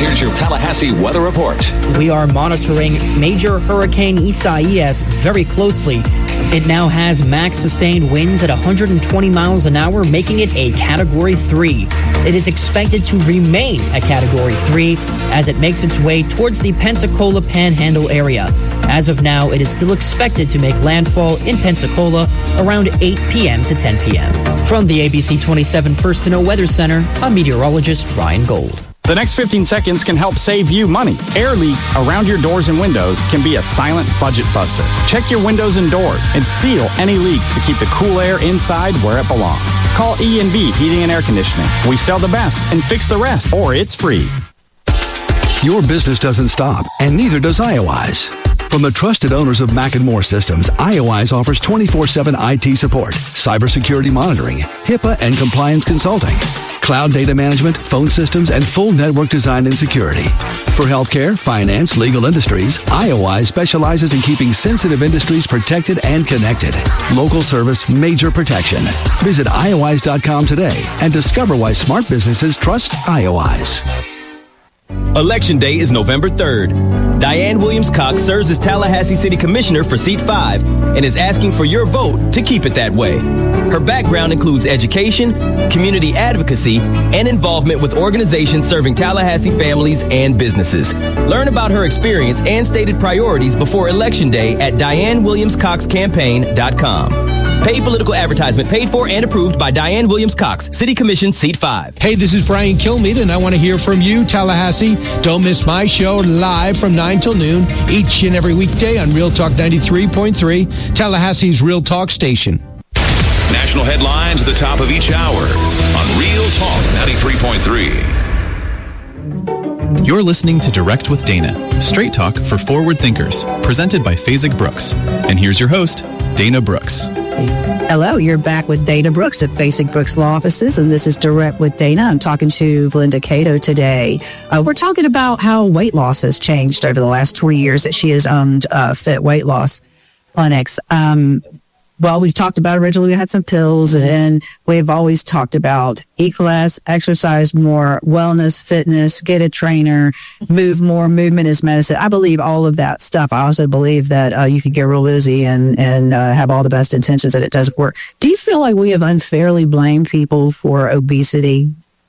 Here's your Tallahassee weather report. We are monitoring Major Hurricane Isaias very closely. It now has max sustained winds at one hundred twenty miles an hour, making it a Category three. It is expected to remain a Category three as it makes its way towards the Pensacola Panhandle area. As of now, it is still expected to make landfall in Pensacola around eight p.m. to ten p.m. From the A B C twenty-seven First to Know Weather Center, I'm meteorologist Ryan Gold. The next fifteen seconds can help save you money. Air leaks around your doors and windows can be a silent budget buster. Check your windows and doors and seal any leaks to keep the cool air inside where it belongs. Call E and B Heating and Air Conditioning. We sell the best and fix the rest, or it's free. Your business doesn't stop, and neither does IOWise. From the trusted owners of Mac and More Systems, IOWise offers twenty-four seven I T support, cybersecurity monitoring, HIPAA and compliance consulting, cloud data management, phone systems, and full network design and security. For healthcare, finance, legal industries, IOWise specializes in keeping sensitive industries protected and connected. Local service, major protection. Visit I O wise dot com today and discover why smart businesses trust IOWise. Election Day is November third. Diane Williams-Cox serves as Tallahassee City Commissioner for Seat five and is asking for your vote to keep it that way. Her background includes education, community advocacy, and involvement with organizations serving Tallahassee families and businesses. Learn about her experience and stated priorities before Election Day at diane williams cox campaign dot com. Paid political advertisement paid for and approved by Diane Williams-Cox, City Commission, Seat five. Hey, this is Brian Kilmeade, and I want to hear from you, Tallahassee. Don't miss my show live from nine till noon each and every weekday on Real Talk ninety-three point three, Tallahassee's Real Talk station. National headlines at the top of each hour on Real Talk ninety-three point three. You're listening to Direct with Dana, straight talk for forward thinkers, presented by Fasig Brooks. And here's your host, Dana Brooks. Hello, you're back with Dana Brooks at Fasig Brooks Law Offices, and this is Direct with Dana. I'm talking to Glenda Cato today. Uh, we're talking about how weight loss has changed over the last twenty years that she has owned uh, Fit Weight Loss Clinics. Um, well, we've talked about originally, we had some pills, and we've always talked about eat less, exercise more, wellness, fitness, get a trainer, move more, movement is medicine. I believe all of that stuff. I also believe that uh, you can get real busy and, and uh, have all the best intentions and it doesn't work. Do you feel like we have unfairly blamed people for obesity?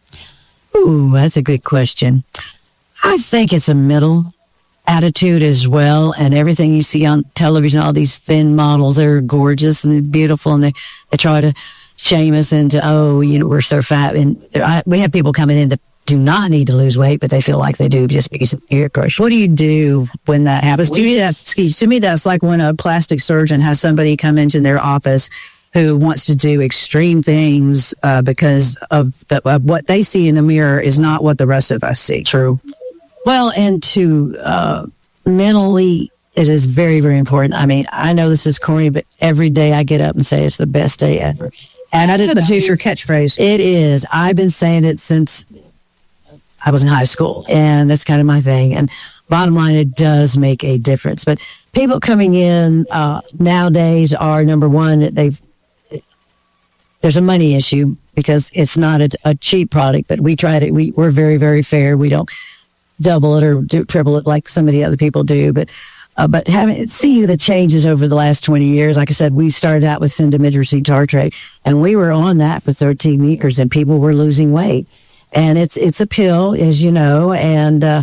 Ooh, that's a good question. I think it's a middle attitude as well, and everything you see on television, all these thin models, they're gorgeous and beautiful, and they, they try to shame us into, oh, you know, we're so fat. And I, we have people coming in that do not need to lose weight, but they feel like they do just because of peer pressure. What do you do when that happens? To me, that's, to me, that's like when a plastic surgeon has somebody come into their office who wants to do extreme things uh, because of, the, of what they see in the mirror is not what the rest of us see. True. Well, and to uh, mentally, it is very, very important. I mean, I know this is corny, but every day I get up and say it's the best day ever. And I didn't use your catchphrase. It is. I've been saying it since I was in high school, and that's kind of my thing. And bottom line, it does make a difference. But people coming in uh, nowadays are, number one, they've there's a money issue because it's not a, a cheap product, but we try to, we, we're very, very fair. We don't double it or do, triple it like some of the other people do. But uh, but having see the changes over the last twenty years. Like I said, we started out with Sindomidracy tartrate, and we were on that for thirteen years, and people were losing weight. And it's it's a pill, as you know, and uh,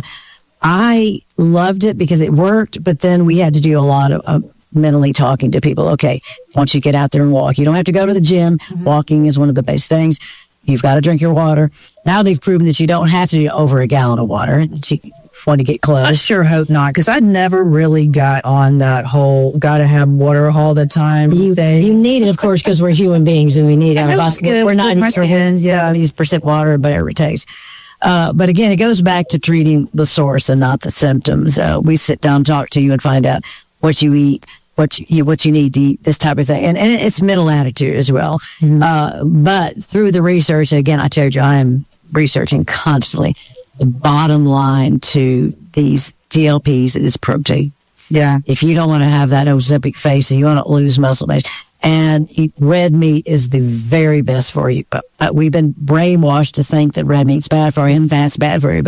I loved it because it worked. But then we had to do a lot of uh, mentally talking to people. Okay, once you get out there and walk, you don't have to go to the gym. Mm-hmm. Walking is one of the best things. You've got to drink your water. Now they've proven that you don't have to do over a gallon of water. You want to get close. I sure hope not, because I never really got on that whole got to have water all the time. You, you need it, of course, because we're human beings and we need our body. We're ninety percent, yeah, ninety percent water, whatever it takes. Uh, but again, it goes back to treating the source and not the symptoms. Uh, we sit down, talk to you, and find out what you eat, what you, what you need to eat, this type of thing. And, and it's mental attitude as well. Mm-hmm. Uh, but through the research, again, I told you, I am researching constantly. The bottom line to these D L Ps is protein. Yeah. If you don't want to have that Ozempic face and you want to lose muscle mass, and eat red meat is the very best for you. But uh, we've been brainwashed to think that red meat's bad for you and fat's bad for you. But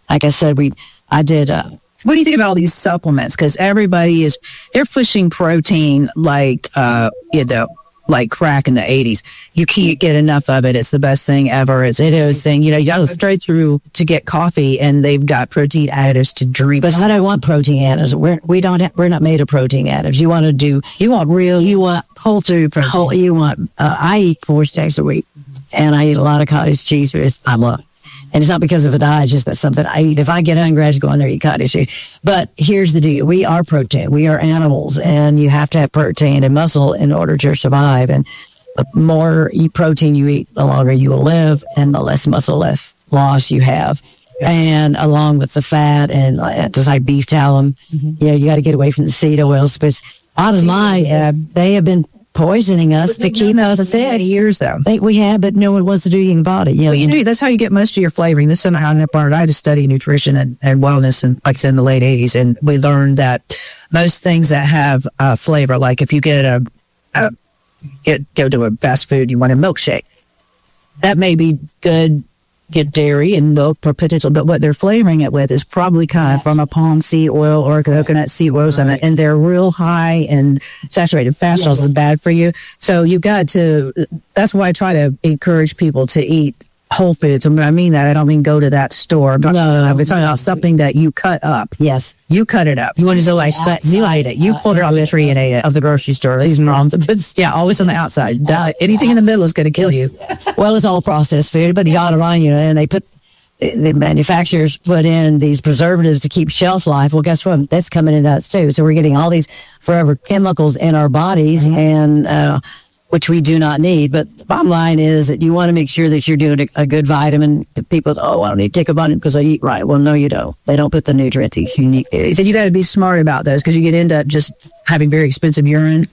like I said, we, I did, uh, what do you think about all these supplements? Because everybody is, they're pushing protein like, uh, you know, like crack in the eighties. You can't get enough of it. It's the best thing ever. It's it is thing. You know, you go straight through to get coffee, and they've got protein additives to drink. But I don't want protein additives. We're we don't ha- we're not made of protein additives. You want to do you want real you want poultry protein. Whole, you want uh, I eat four steaks a week, and I eat a lot of cottage cheese. But it's, I love. And it's not because of a diet, it's just that's something I eat. If I get hungry, I just go in there and eat cottage cheese. But here's the deal. We are protein. We are animals, and you have to have protein and muscle in order to survive. And the more you protein you eat, the longer you will live, and the less muscle less loss you have. And along with the fat and uh, just like beef tallow, mm-hmm. you know, you got to get away from the seed oils. But bottom line, uh, they have been poisoning us to keep us dead. Years though, they, we have, but no one wants to do anything about it. You know, well, you know, that's how you get most of your flavoring. This is how I learned. I had to study nutrition and, and wellness, and like I said, in the late eighties, and we learned that most things that have uh, flavor, like if you get a, a get go to a fast food, you want a milkshake, that may be good. Get dairy and milk for potential, but what they're flavoring it with is probably kind of from a palm seed oil or coconut seed oils, right. and they're real high in saturated fat, so yes. It's bad for you. So you got to. That's why I try to encourage people to eat whole foods. And when I mean that, I don't mean go to that store. No, I'm talking about something that you cut up. Yes, you cut it up. You want to go like you ate it. You pulled it off the tree and ate it of the grocery store. These moms, yeah, always on the outside. Anything in the middle is going to kill you. Well, it's all processed food, but the bottom line, you know, and they put the manufacturers put in these preservatives to keep shelf life. Well, guess what? That's coming into us too. So we're getting all these forever chemicals in our bodies, mm-hmm. and uh, which we do not need. But the bottom line is that you want to make sure that you're doing a, a good vitamin. The people, oh, I don't need to take a vitamin because I eat right. Well, no, you don't. They don't put the nutrients you need. So you got to be smart about those, because you could end up just having very expensive urine.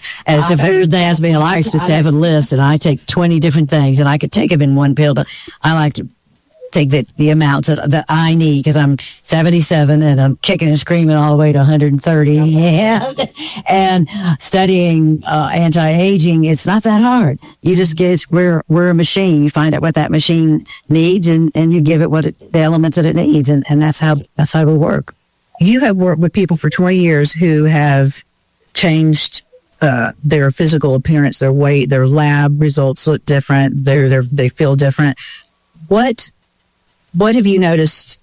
As if food that has been likes to have a list, and I take twenty different things, and I could take them in one pill, but I like to take the, the amounts that, that I need, because I'm seventy-seven and I'm kicking and screaming all the way to one hundred thirty. Yeah. And studying uh, anti-aging, it's not that hard. You just guess we're we're a machine. You find out what that machine needs, and, and you give it what it, the elements that it needs, and, and that's how that's how we work. You have worked with people for twenty years who have changed uh, their physical appearance, their weight, their lab results look different. They're, they're, they feel different. What What have you noticed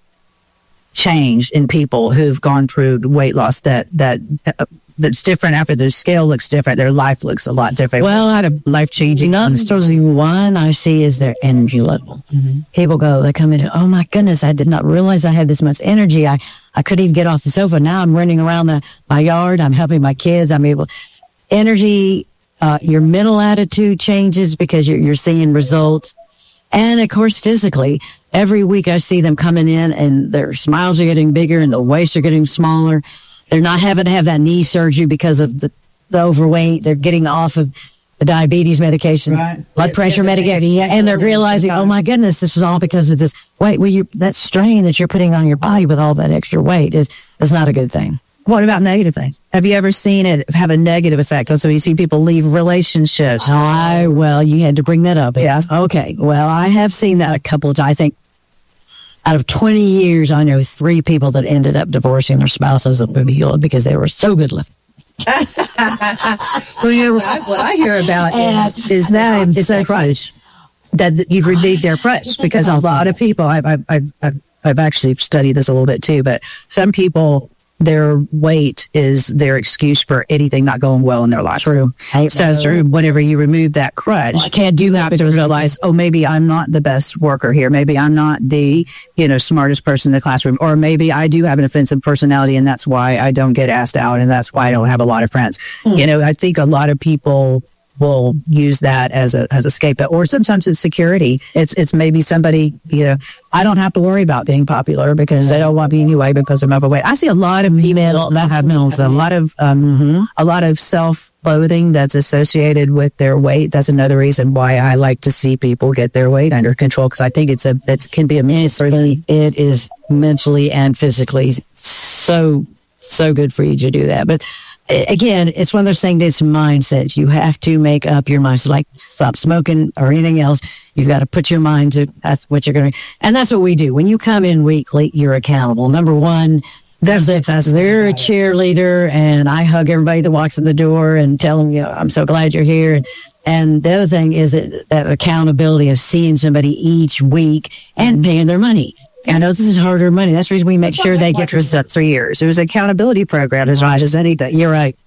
change in people who've gone through weight loss that that uh, that's different after their scale looks different, their life looks a lot different? Well, out of life changing. One I see is their energy level. Mm-hmm. People go, they come in, oh my goodness, I did not realize I had this much energy. I, I couldn't even get off the sofa. Now I'm running around the, my yard. I'm helping my kids. I'm able, energy, uh, your mental attitude changes because you're, you're seeing results. And of course, physically, every week I see them coming in and their smiles are getting bigger and the waists are getting smaller. They're not having to have that knee surgery because of the, the overweight. They're getting off of the diabetes medication, right. blood pressure yeah, medication, yeah, and they're realizing, oh my goodness, this was all because of this weight. Well, you, that strain that you're putting on your body with all that extra weight is, is not a good thing. What about negative things? Have you ever seen it have a negative effect? Also, you see people leave relationships. I, well, you had to bring that up. Yes. Okay. Well, I have seen that a couple of times. I think out of twenty years, I know three people that ended up divorcing their spouses because they were so good looking. Well, you know, what I hear about is, is that it's a crutch, that you've redeemed their crutch, because a lot of people, I've, I've, I've, I've actually studied this a little bit too, but some people, their weight is their excuse for anything not going well in their life. True. So true. Whenever you remove that crutch, well, I can't do that because you realize, oh, maybe I'm not the best worker here. Maybe I'm not the, you know, smartest person in the classroom, or maybe I do have an offensive personality, and that's why I don't get asked out, and that's why I don't have a lot of friends. Hmm. You know, I think a lot of people will use that as a as a scapegoat, or sometimes it's security. It's it's maybe somebody, you know, I don't have to worry about being popular because they don't want me anyway because I'm overweight. I see a lot of people that have mentals, a lot of um, mm-hmm. a lot of self-loathing that's associated with their weight. That's another reason why I like to see people get their weight under control, because I think it's a it can be a mentally, it is mentally and physically so so good for you to do that. But again, it's one of those things that's mindset. You have to make up your mind. So like stop smoking or anything else. You've got to put your mind to that's what you're going to, and that's what we do. When you come in weekly, you're accountable. Number one, that's it. They're a cheerleader, and I hug everybody that walks in the door and tell them, you know, I'm so glad you're here. And, and the other thing is that, that accountability of seeing somebody each week and paying their money. I know this is harder money. That's the reason we make That's sure they get for three years. It was an accountability program as much as anything. You're right.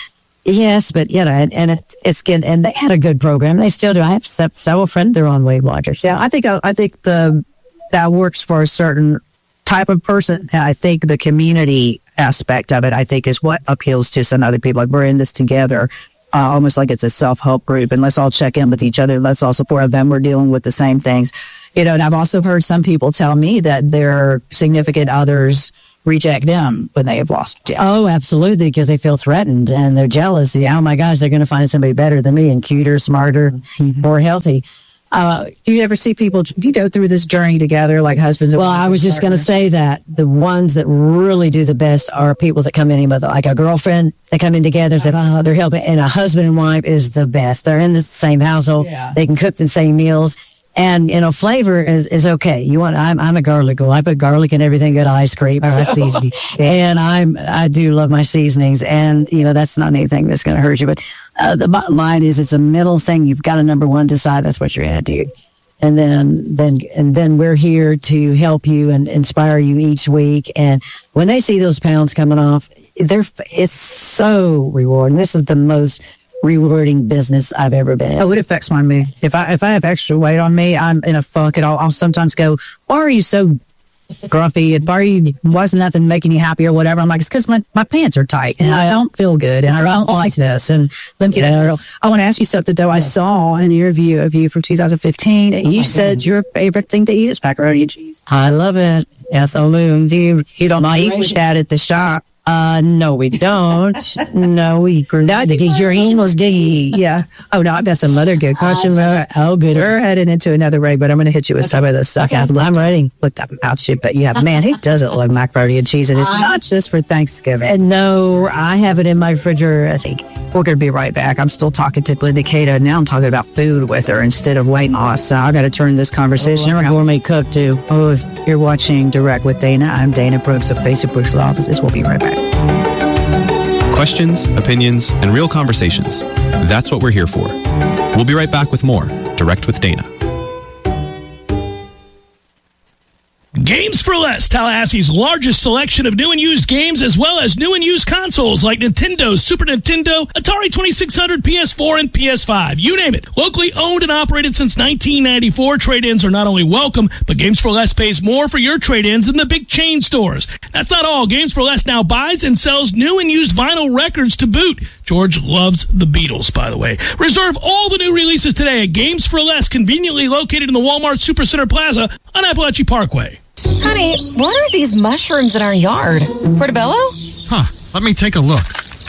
Yes, but you know, and, and it, it's good. And they had a good program. They still do. I have several friends that are on Weight Watchers. Yeah, I think I think the that works for a certain type of person. I think the community aspect of it, I think, is what appeals to some other people. Like, we're in this together, uh, almost like it's a self-help group, and let's all check in with each other. Let's all support them. We're dealing with the same things. You know, and I've also heard some people tell me that their significant others reject them when they have lost. Yeah. Oh, absolutely, because they feel threatened and they're jealous. Yeah, oh my gosh, they're going to find somebody better than me and cuter, smarter, mm-hmm. more healthy. Uh, do you ever see people, you go through this journey together like husbands and Well, I was just going to say that the ones that really do the best are people that come in with like a girlfriend. They come in together, say, oh, they're helping. And a husband and wife is the best. They're in the same household. Yeah. They can cook the same meals. And, you know, flavor is, is okay. You want, I'm, I'm a garlic girl. I put garlic in everything, good ice cream, or seasoning. And I'm, I do love my seasonings. And, you know, that's not anything that's going to hurt you. But, uh, the bottom line is it's a middle thing. You've got to, number one, decide that's what you're going to do. And then, then, and then we're here to help you and inspire you each week. And when they see those pounds coming off, they're, it's so rewarding. This is the most rewarding business I've ever been. Oh, it affects my mood. If I if I have extra weight on me, I'm in a funk, and I'll, I'll sometimes go, "Why are you so grumpy? And why are you, wasn't nothing making you happy or whatever?" I'm like, "It's because my, my pants are tight and I don't feel good and I don't like this." And let me get it. I want to ask you something though. I saw an interview of you from two thousand fifteen, and you said your favorite thing to eat is macaroni and cheese. I love it. Yes, I do. You you don't eat that at the shop. Uh, no, we don't. no, we not because your animals do eat. Yeah. Oh, no, I've got some other good questions. Oh, good. We're heading into another break, but I'm going to hit you with some of the stuff. I've I'm ready. Looked up about you, but yeah, man, who doesn't love macaroni and cheese? And it's not just for Thanksgiving. And no, I have it in my refrigerator. I think we're going to be right back. I'm still talking to Glenda Cato. Now I'm talking about food with her instead of weight loss. So I got to turn this conversation oh, around. Gourmet cook too. Oh, if you're watching Direct with Dana, I'm Dana Brooks of Facebook Brooks Law Offices. We'll be right back. Questions, opinions, and real conversations. That's what we're here for. We'll be right back with more Direct with Dana. Games for Less, Tallahassee's largest selection of new and used games, as well as new and used consoles like Nintendo, Super Nintendo, Atari twenty-six hundred, P S four, and P S five. You name it. Locally owned and operated since nineteen ninety-four, trade-ins are not only welcome, but Games for Less pays more for your trade-ins than the big chain stores. That's not all. Games for Less now buys and sells new and used vinyl records to boot. George loves the Beatles, by the way. Reserve all the new releases today at Games for Less, conveniently located in the Walmart Supercenter Plaza on Appalachian Parkway. Honey, what are these mushrooms in our yard? Portobello? Huh, let me take a look.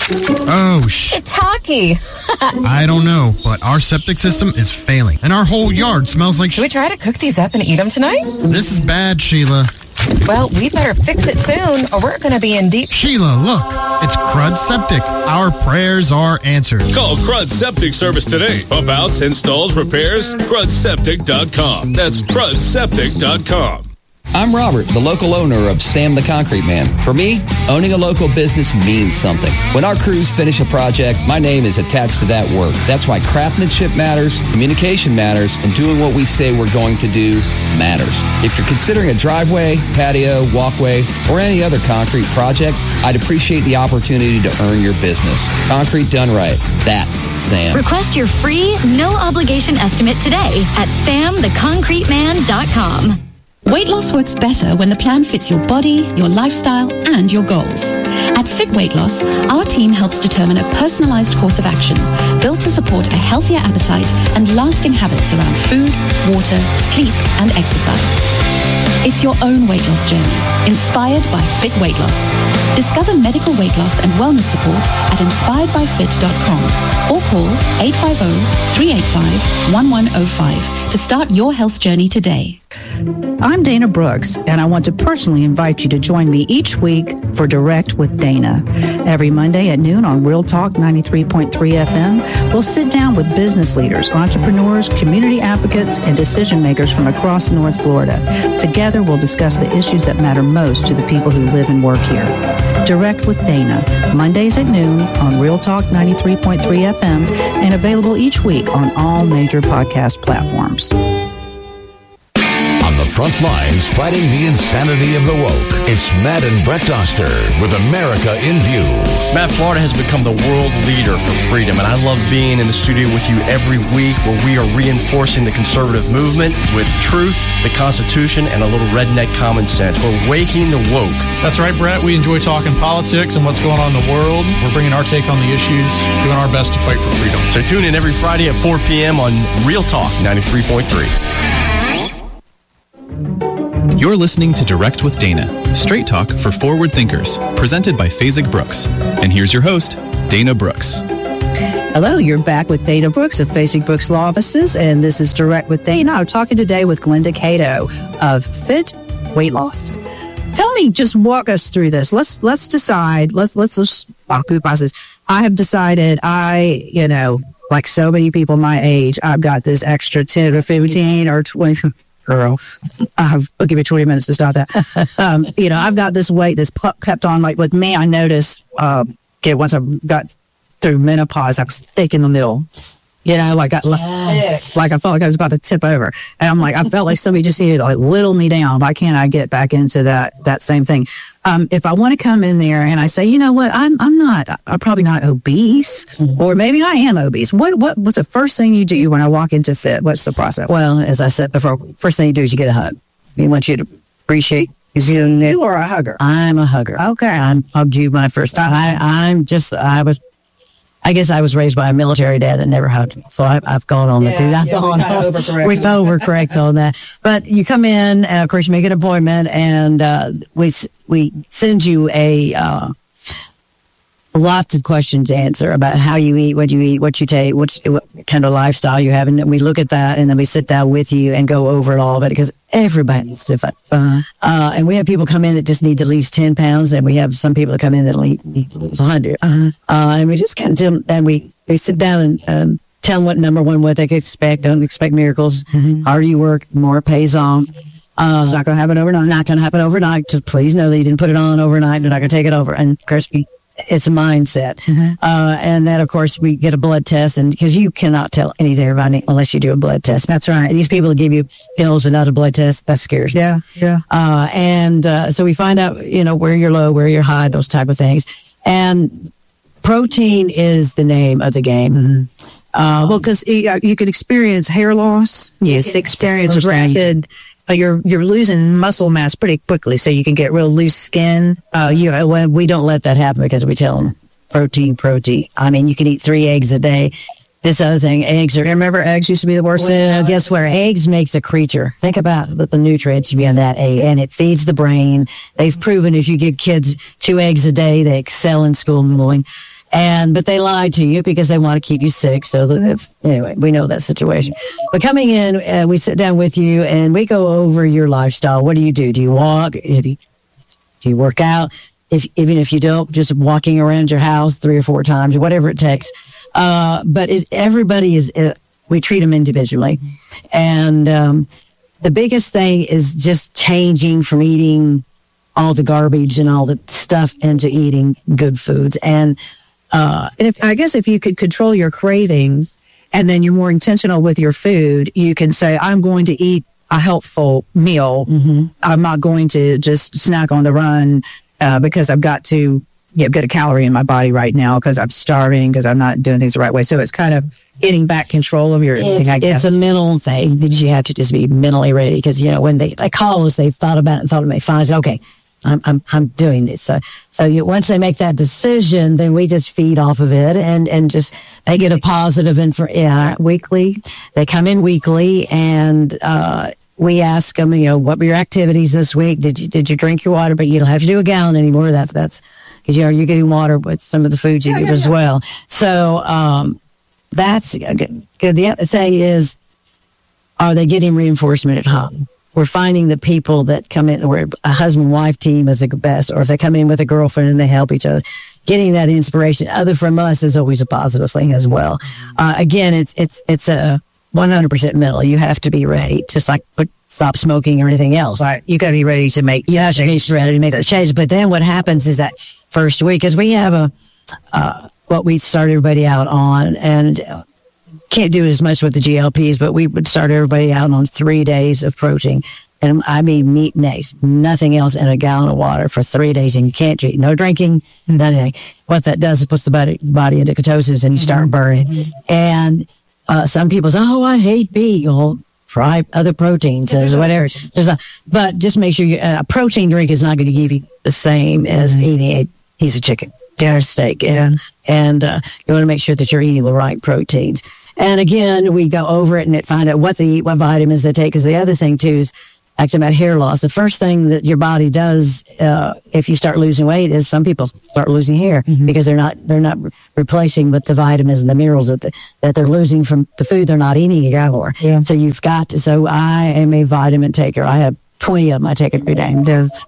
Oh, sh... Shiitake. I don't know, but our septic system is failing, and our whole yard smells like... Should we try to cook these up and eat them tonight? This is bad, Sheila. Well, we better fix it soon, or we're going to be in deep... Sheila, look, it's Crud Septic. Our prayers are answered. Call Crud Septic Service today. Pump outs, installs, repairs, crud septic dot com. That's crud septic dot com. I'm Robert, the local owner of Sam the Concrete Man. For me, owning a local business means something. When our crews finish a project, my name is attached to that work. That's why craftsmanship matters, communication matters, and doing what we say we're going to do matters. If you're considering a driveway, patio, walkway, or any other concrete project, I'd appreciate the opportunity to earn your business. Concrete done right. That's Sam. Request your free, no-obligation estimate today at sam the concrete man dot com. Weight loss works better when the plan fits your body, your lifestyle, and your goals. At Fit Weight Loss, our team helps determine a personalized course of action built to support a healthier appetite and lasting habits around food, water, sleep, and exercise. It's your own weight loss journey, inspired by Fit Weight Loss. Discover medical weight loss and wellness support at inspired by fit dot com or call eight five zero, three eight five, one one zero five to start your health journey today. I'm Dana Brooks, and I want to personally invite you to join me each week for Direct with Dana. Every Monday at noon on Real Talk ninety-three point three F M, we'll sit down with business leaders, entrepreneurs, community advocates, and decision makers from across North Florida. Together, we'll discuss the issues that matter most to the people who live and work here. Direct with Dana, Mondays at noon on Real Talk ninety-three point three F M, and available each week on all major podcast platforms. On the front lines, fighting the insanity of the woke, it's Matt and Brett Doster with America in View. Matt, Florida has become the world leader for freedom, and I love being in the studio with you every week where we are reinforcing the conservative movement with truth, the Constitution, and a little redneck common sense. We're waking the woke. That's right, Brett. We enjoy talking politics and what's going on in the world. We're bringing our take on the issues, doing our best to fight for freedom. So tune in every Friday at four p.m. on Real Talk ninety-three point three. You're listening to Direct with Dana, straight talk for forward thinkers, presented by Fasig Brooks. And here's your host, Dana Brooks. Hello, you're back with Dana Brooks of Fasig Brooks Law Offices, and this is Direct with Dana. I'm talking today with Glenda Cato of Fit Weight Loss. Tell me, just walk us through this. Let's let's decide. Let's let's just walk through the process. I have decided. I you know, like so many people my age, I've got this extra ten or fifteen or twenty. Girl, I'll give you twenty minutes to stop that. Um, you know, I've got this weight that's kept on. Like with me, I noticed. Uh, okay, once I got through menopause, I was thick in the middle. You know, like I, yes. like I felt like I was about to tip over, and I'm like, I felt like somebody just needed to like whittle me down. Why can't I get back into that that same thing? Um, if I want to come in there and I say, you know what, I'm I'm not, I'm probably not obese, mm-hmm. or maybe I am obese. What what what's the first thing you do when I walk into Fit? What's the process? Well, as I said before, first thing you do is you get a hug. We want you to appreciate. You, you are a hugger. I'm a hugger. Okay, I'm hugged you my first time. I I'm just I was. I guess I was raised by a military dad that never hugged me. So I, I've gone on yeah, to do that. Yeah, gone we overcorrect. We overcorrect on that. But you come in, and of course, you make an appointment, and uh, we we send you a uh, lots of questions to answer about how you eat, what you eat, what you take, what, what kind of lifestyle you have. And then we look at that, and then we sit down with you and go over all of it because everybody's different. Uh-huh. Uh, and we have people come in that just need to lose ten pounds, and we have some people that come in that need, need to lose one hundred. Uh-huh. Uh, and we just kind of tell them, and we, we sit down and um, tell them what, number one, what they can expect. Don't expect miracles. Mm-hmm. The harder you work, the more it pays off. Uh, it's not going to happen overnight. Not going to happen overnight. Just please know that you didn't put it on overnight. You're not going to take it over. And of course, we, it's a mindset. Mm-hmm. Uh, and then, of course, we get a blood test, and because you cannot tell anything about it unless you do a blood test. That's right. These people that give you pills without a blood test, that scares me. Yeah, yeah. Uh, and uh, so we find out, you know, where you're low, where you're high, those type of things. And protein is the name of the game. Mm-hmm. Uh, well, because you, you could experience hair loss. Yes, experience rapid. Uh, you're you're losing muscle mass pretty quickly, so you can get real loose skin. Uh, you know, well, we don't let that happen because we tell them protein, protein. I mean, you can eat three eggs a day. This other thing, eggs are. Remember, eggs used to be the worst. Well, guess where? Eggs makes a creature. Think about what the nutrients should be on that egg, and it feeds the brain. They've proven if you give kids two eggs a day, they excel in school schooling. And, but they lie to you because they want to keep you sick. So that if, anyway, we know that situation. But coming in, uh, we sit down with you and we go over your lifestyle. What do you do? Do you walk? Do you, do you work out? If, even if you don't, just walking around your house three or four times or whatever it takes. Uh, but it, everybody is, uh, we treat them individually. And, um, the biggest thing is just changing from eating all the garbage and all the stuff into eating good foods. And, Uh, and if, I guess if you could control your cravings and then you're more intentional with your food, you can say, I'm going to eat a healthful meal. Mm-hmm. I'm not going to just snack on the run, uh, because I've got to you know, get a calorie in my body right now because I'm starving, because I'm not doing things the right way. So it's kind of getting back control of your it's, eating, I guess. It's a mental thing that you have to just be mentally ready because, you know, when they, they call us, they've thought about it and thought about it. Finally, say, okay. I'm, I'm, I'm doing this. So, so you, once they make that decision, then we just feed off of it and, and just, they get a positive info, yeah, weekly. They come in weekly and, uh, we ask them, you know, what were your activities this week? Did you, did you drink your water? But you don't have to do a gallon anymore. That's, that's, cause you know, you're getting water with some of the food you yeah, give yeah, as yeah. well. So, um, that's good. The other thing is, are they getting reinforcement at home? we're finding the people that come in, where a husband-wife team is the best, or if they come in with a girlfriend and they help each other, getting that inspiration other from us is always a positive thing as well. Uh, again, it's, it's, it's a one hundred percent mental. You have to be ready, just like put, stop smoking or anything else. Right. You got to be ready to make, you have to be ready to make the change. But then what happens is that first week, because we have a, uh, what we start everybody out on, and can't do as much with the G L Ps, but we would start everybody out on three days of protein. And I mean meat and eggs, nothing else, in a gallon of water for three days. And you can't drink, no drinking, nothing. What that does is puts the body, body into ketosis and you start burning. Mm-hmm. And uh, some people say, oh, I hate beef. Well, try other proteins or whatever. There's a, but just make sure you, uh, a protein drink is not going to give you the same as mm-hmm. eating a piece of chicken or steak. And, and uh, you want to make sure that you're eating the right proteins. And again, we go over it and find out what they eat, what vitamins they take. Because the other thing, too, is acting about hair loss. The first thing that your body does uh, if you start losing weight is some people start losing hair mm-hmm. because they're not they're not re- replacing with the vitamins and the minerals that the, that they're losing from the food they're not eating anymore. Yeah. So you've got to. So I am a vitamin taker. I have twenty of them. I take every day.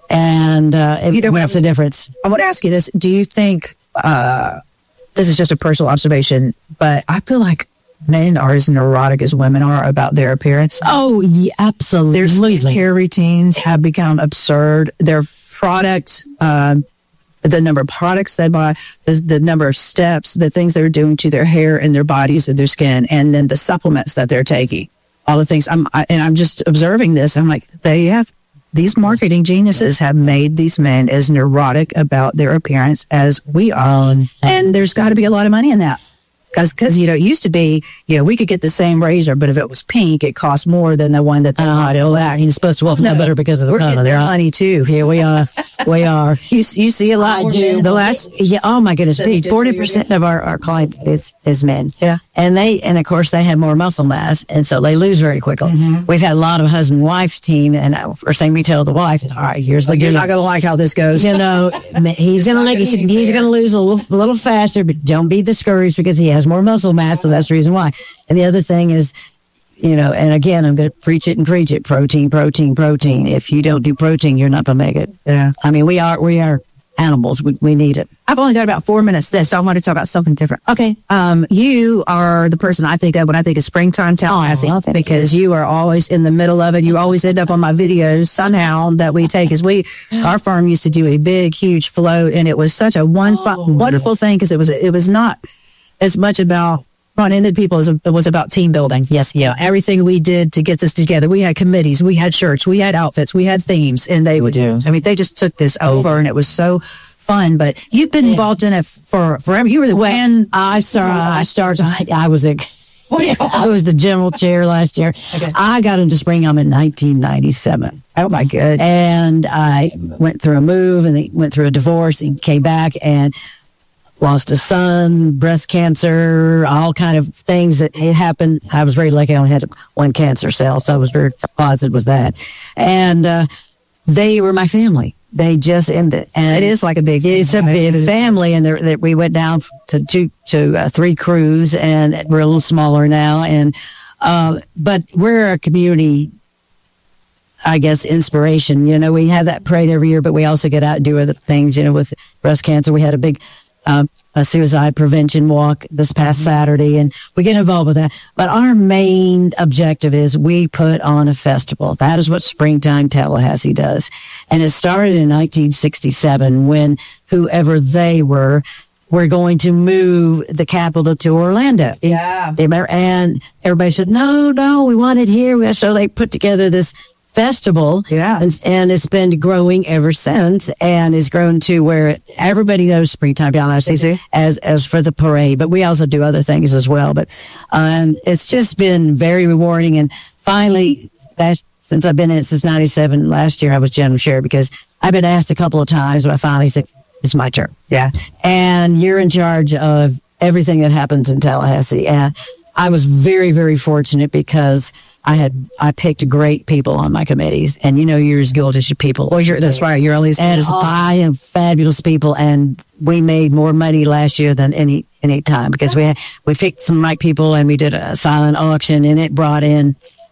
And uh, it, Either what's the difference? I want to ask you this. Do you think, uh, this is just a personal observation, but I feel like men are as neurotic as women are about their appearance. Oh, yeah, absolutely. Their hair routines have become absurd. Their products, um, the number of products they buy, the, the number of steps, the things they're doing to their hair and their bodies and their skin, and then the supplements that they're taking. All the things. I'm, I, and I'm just observing this. I'm like, they have, these marketing geniuses have made these men as neurotic about their appearance as we are. Um, and there's got to be a lot of money in that. Because, because you know, it used to be, you know, we could get the same razor, but if it was pink, it cost more than the one that they bought. Oh, uh, you're supposed to well know better because of the we're color. Getting their money too. Yeah, we are. We are. You you see a lot. I more do. Men. The last, yeah. Oh my goodness, forty percent of our our client is is men. Yeah, and they and of course they have more muscle mass, and so they lose very quickly. Mm-hmm. We've had a lot of husband wife team, and first thing we tell the wife is, all right, here's like the. You're not gonna like how this goes. You know, he's gonna like he's, he's gonna lose a little a little faster, but don't be discouraged because he has more muscle mass. So that's the reason why. And the other thing is, you know, and again, I'm going to preach it and preach it. Protein, protein, protein. If you don't do protein, you're not going to make it. Yeah. I mean, we are, we are animals. We, we need it. I've only got about four minutes this, so I want to talk about something different. Okay. Um, you are the person I think of when I think of springtime Tallahassee, oh, because you are always in the middle of it. You always end up on my videos somehow that we take. As we, our firm used to do a big, huge float, and it was such a one, oh, wonderful yes. thing because it was, it was not as much about front-ended people as it was about team building. Yes. Yeah. Everything we did to get this together. We had committees, we had shirts, we had outfits, we had themes, and they would do. I mean, they just took this over, and it was so fun. But you've been involved in it for forever. You were the when I started. I started. I, I was a. I was the general chair last year. Okay. I got into Springtime in nineteen ninety-seven. Oh my goodness! And I went through a move, and went through a divorce, and came back and lost a son, breast cancer, all kind of things that had happened. I was very lucky. I only had one cancer cell, so I was very positive with that. And uh, they were my family. They just ended. And it is like a big It's a big it family. And that we went down to two, to uh, three crews, and we're a little smaller now. And uh, but we're a community, I guess, inspiration. You know, we have that parade every year, but we also get out and do other things. You know, with breast cancer, we had a big Uh, a suicide prevention walk this past Saturday, and we get involved with that. But our main objective is we put on a festival. That is what Springtime Tallahassee does. And it started in nineteen sixty-seven when whoever they were, were going to move the capital to Orlando. Yeah. And everybody said, no, no, we want it here. So they put together this festival, yeah, and, and it's been growing ever since, and it's grown to where everybody knows Springtime Tallahassee as as for the parade. But we also do other things as well. But um, it's just been very rewarding. And finally, that since I've been in it since ninety-seven, last year I was general chair because I've been asked a couple of times, but I finally said it's my turn. Yeah, and you're in charge of everything that happens in Tallahassee. And I was very, very fortunate because I had, I picked great people on my committees, and you know, you're as good as your people. Well, you're, that's right. You're always, and I have fabulous people, and we made more money last year than any, any time because we had, we picked some right people, and we did a silent auction, and it brought in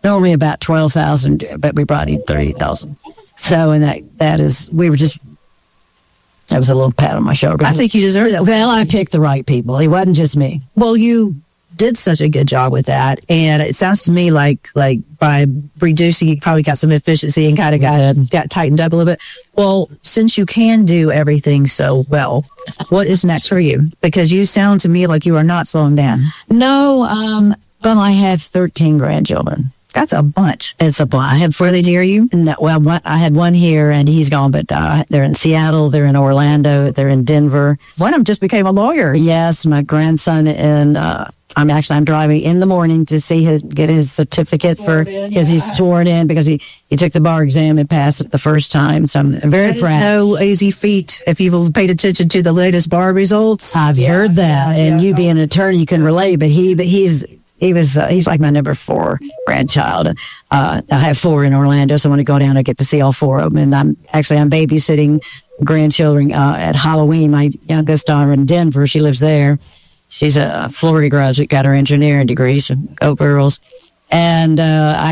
normally about twelve thousand, but we brought in thirty thousand. So, and that, that is, we were just, that was a little pat on my shoulder. I think you deserve that. Well, I picked the right people. It wasn't just me. Well, you did such a good job with that. And it sounds to me like, like by reducing, you probably got some efficiency and kind of got, got tightened up a little bit. Well, since you can do everything so well, what is next for you? Because you sound to me like you are not slowing down. No, um, well, I have thirteen grandchildren. That's a bunch. It's a bunch. I had Where they near you? No, well, one, I had one here, and he's gone, but uh, they're in Seattle, they're in Orlando, they're in Denver. One of them just became a lawyer. Yes, my grandson, and uh, I'm actually I'm driving in the morning to see his get his certificate for because he's sworn in because he, he took the bar exam and passed it the first time. So I'm very proud. No easy feat. If you've paid attention to the latest bar results, I've yeah, heard that, yeah, and yeah. You being an attorney, you can relate. But he, but he's. He was, uh, he's like my number four grandchild. Uh, I have four in Orlando, so when I go down, I get to see all four of them. And I'm actually, I'm babysitting grandchildren, uh, at Halloween. My youngest daughter in Denver, she lives there. She's a Florida graduate, got her engineering degree, so go girls. And, uh, I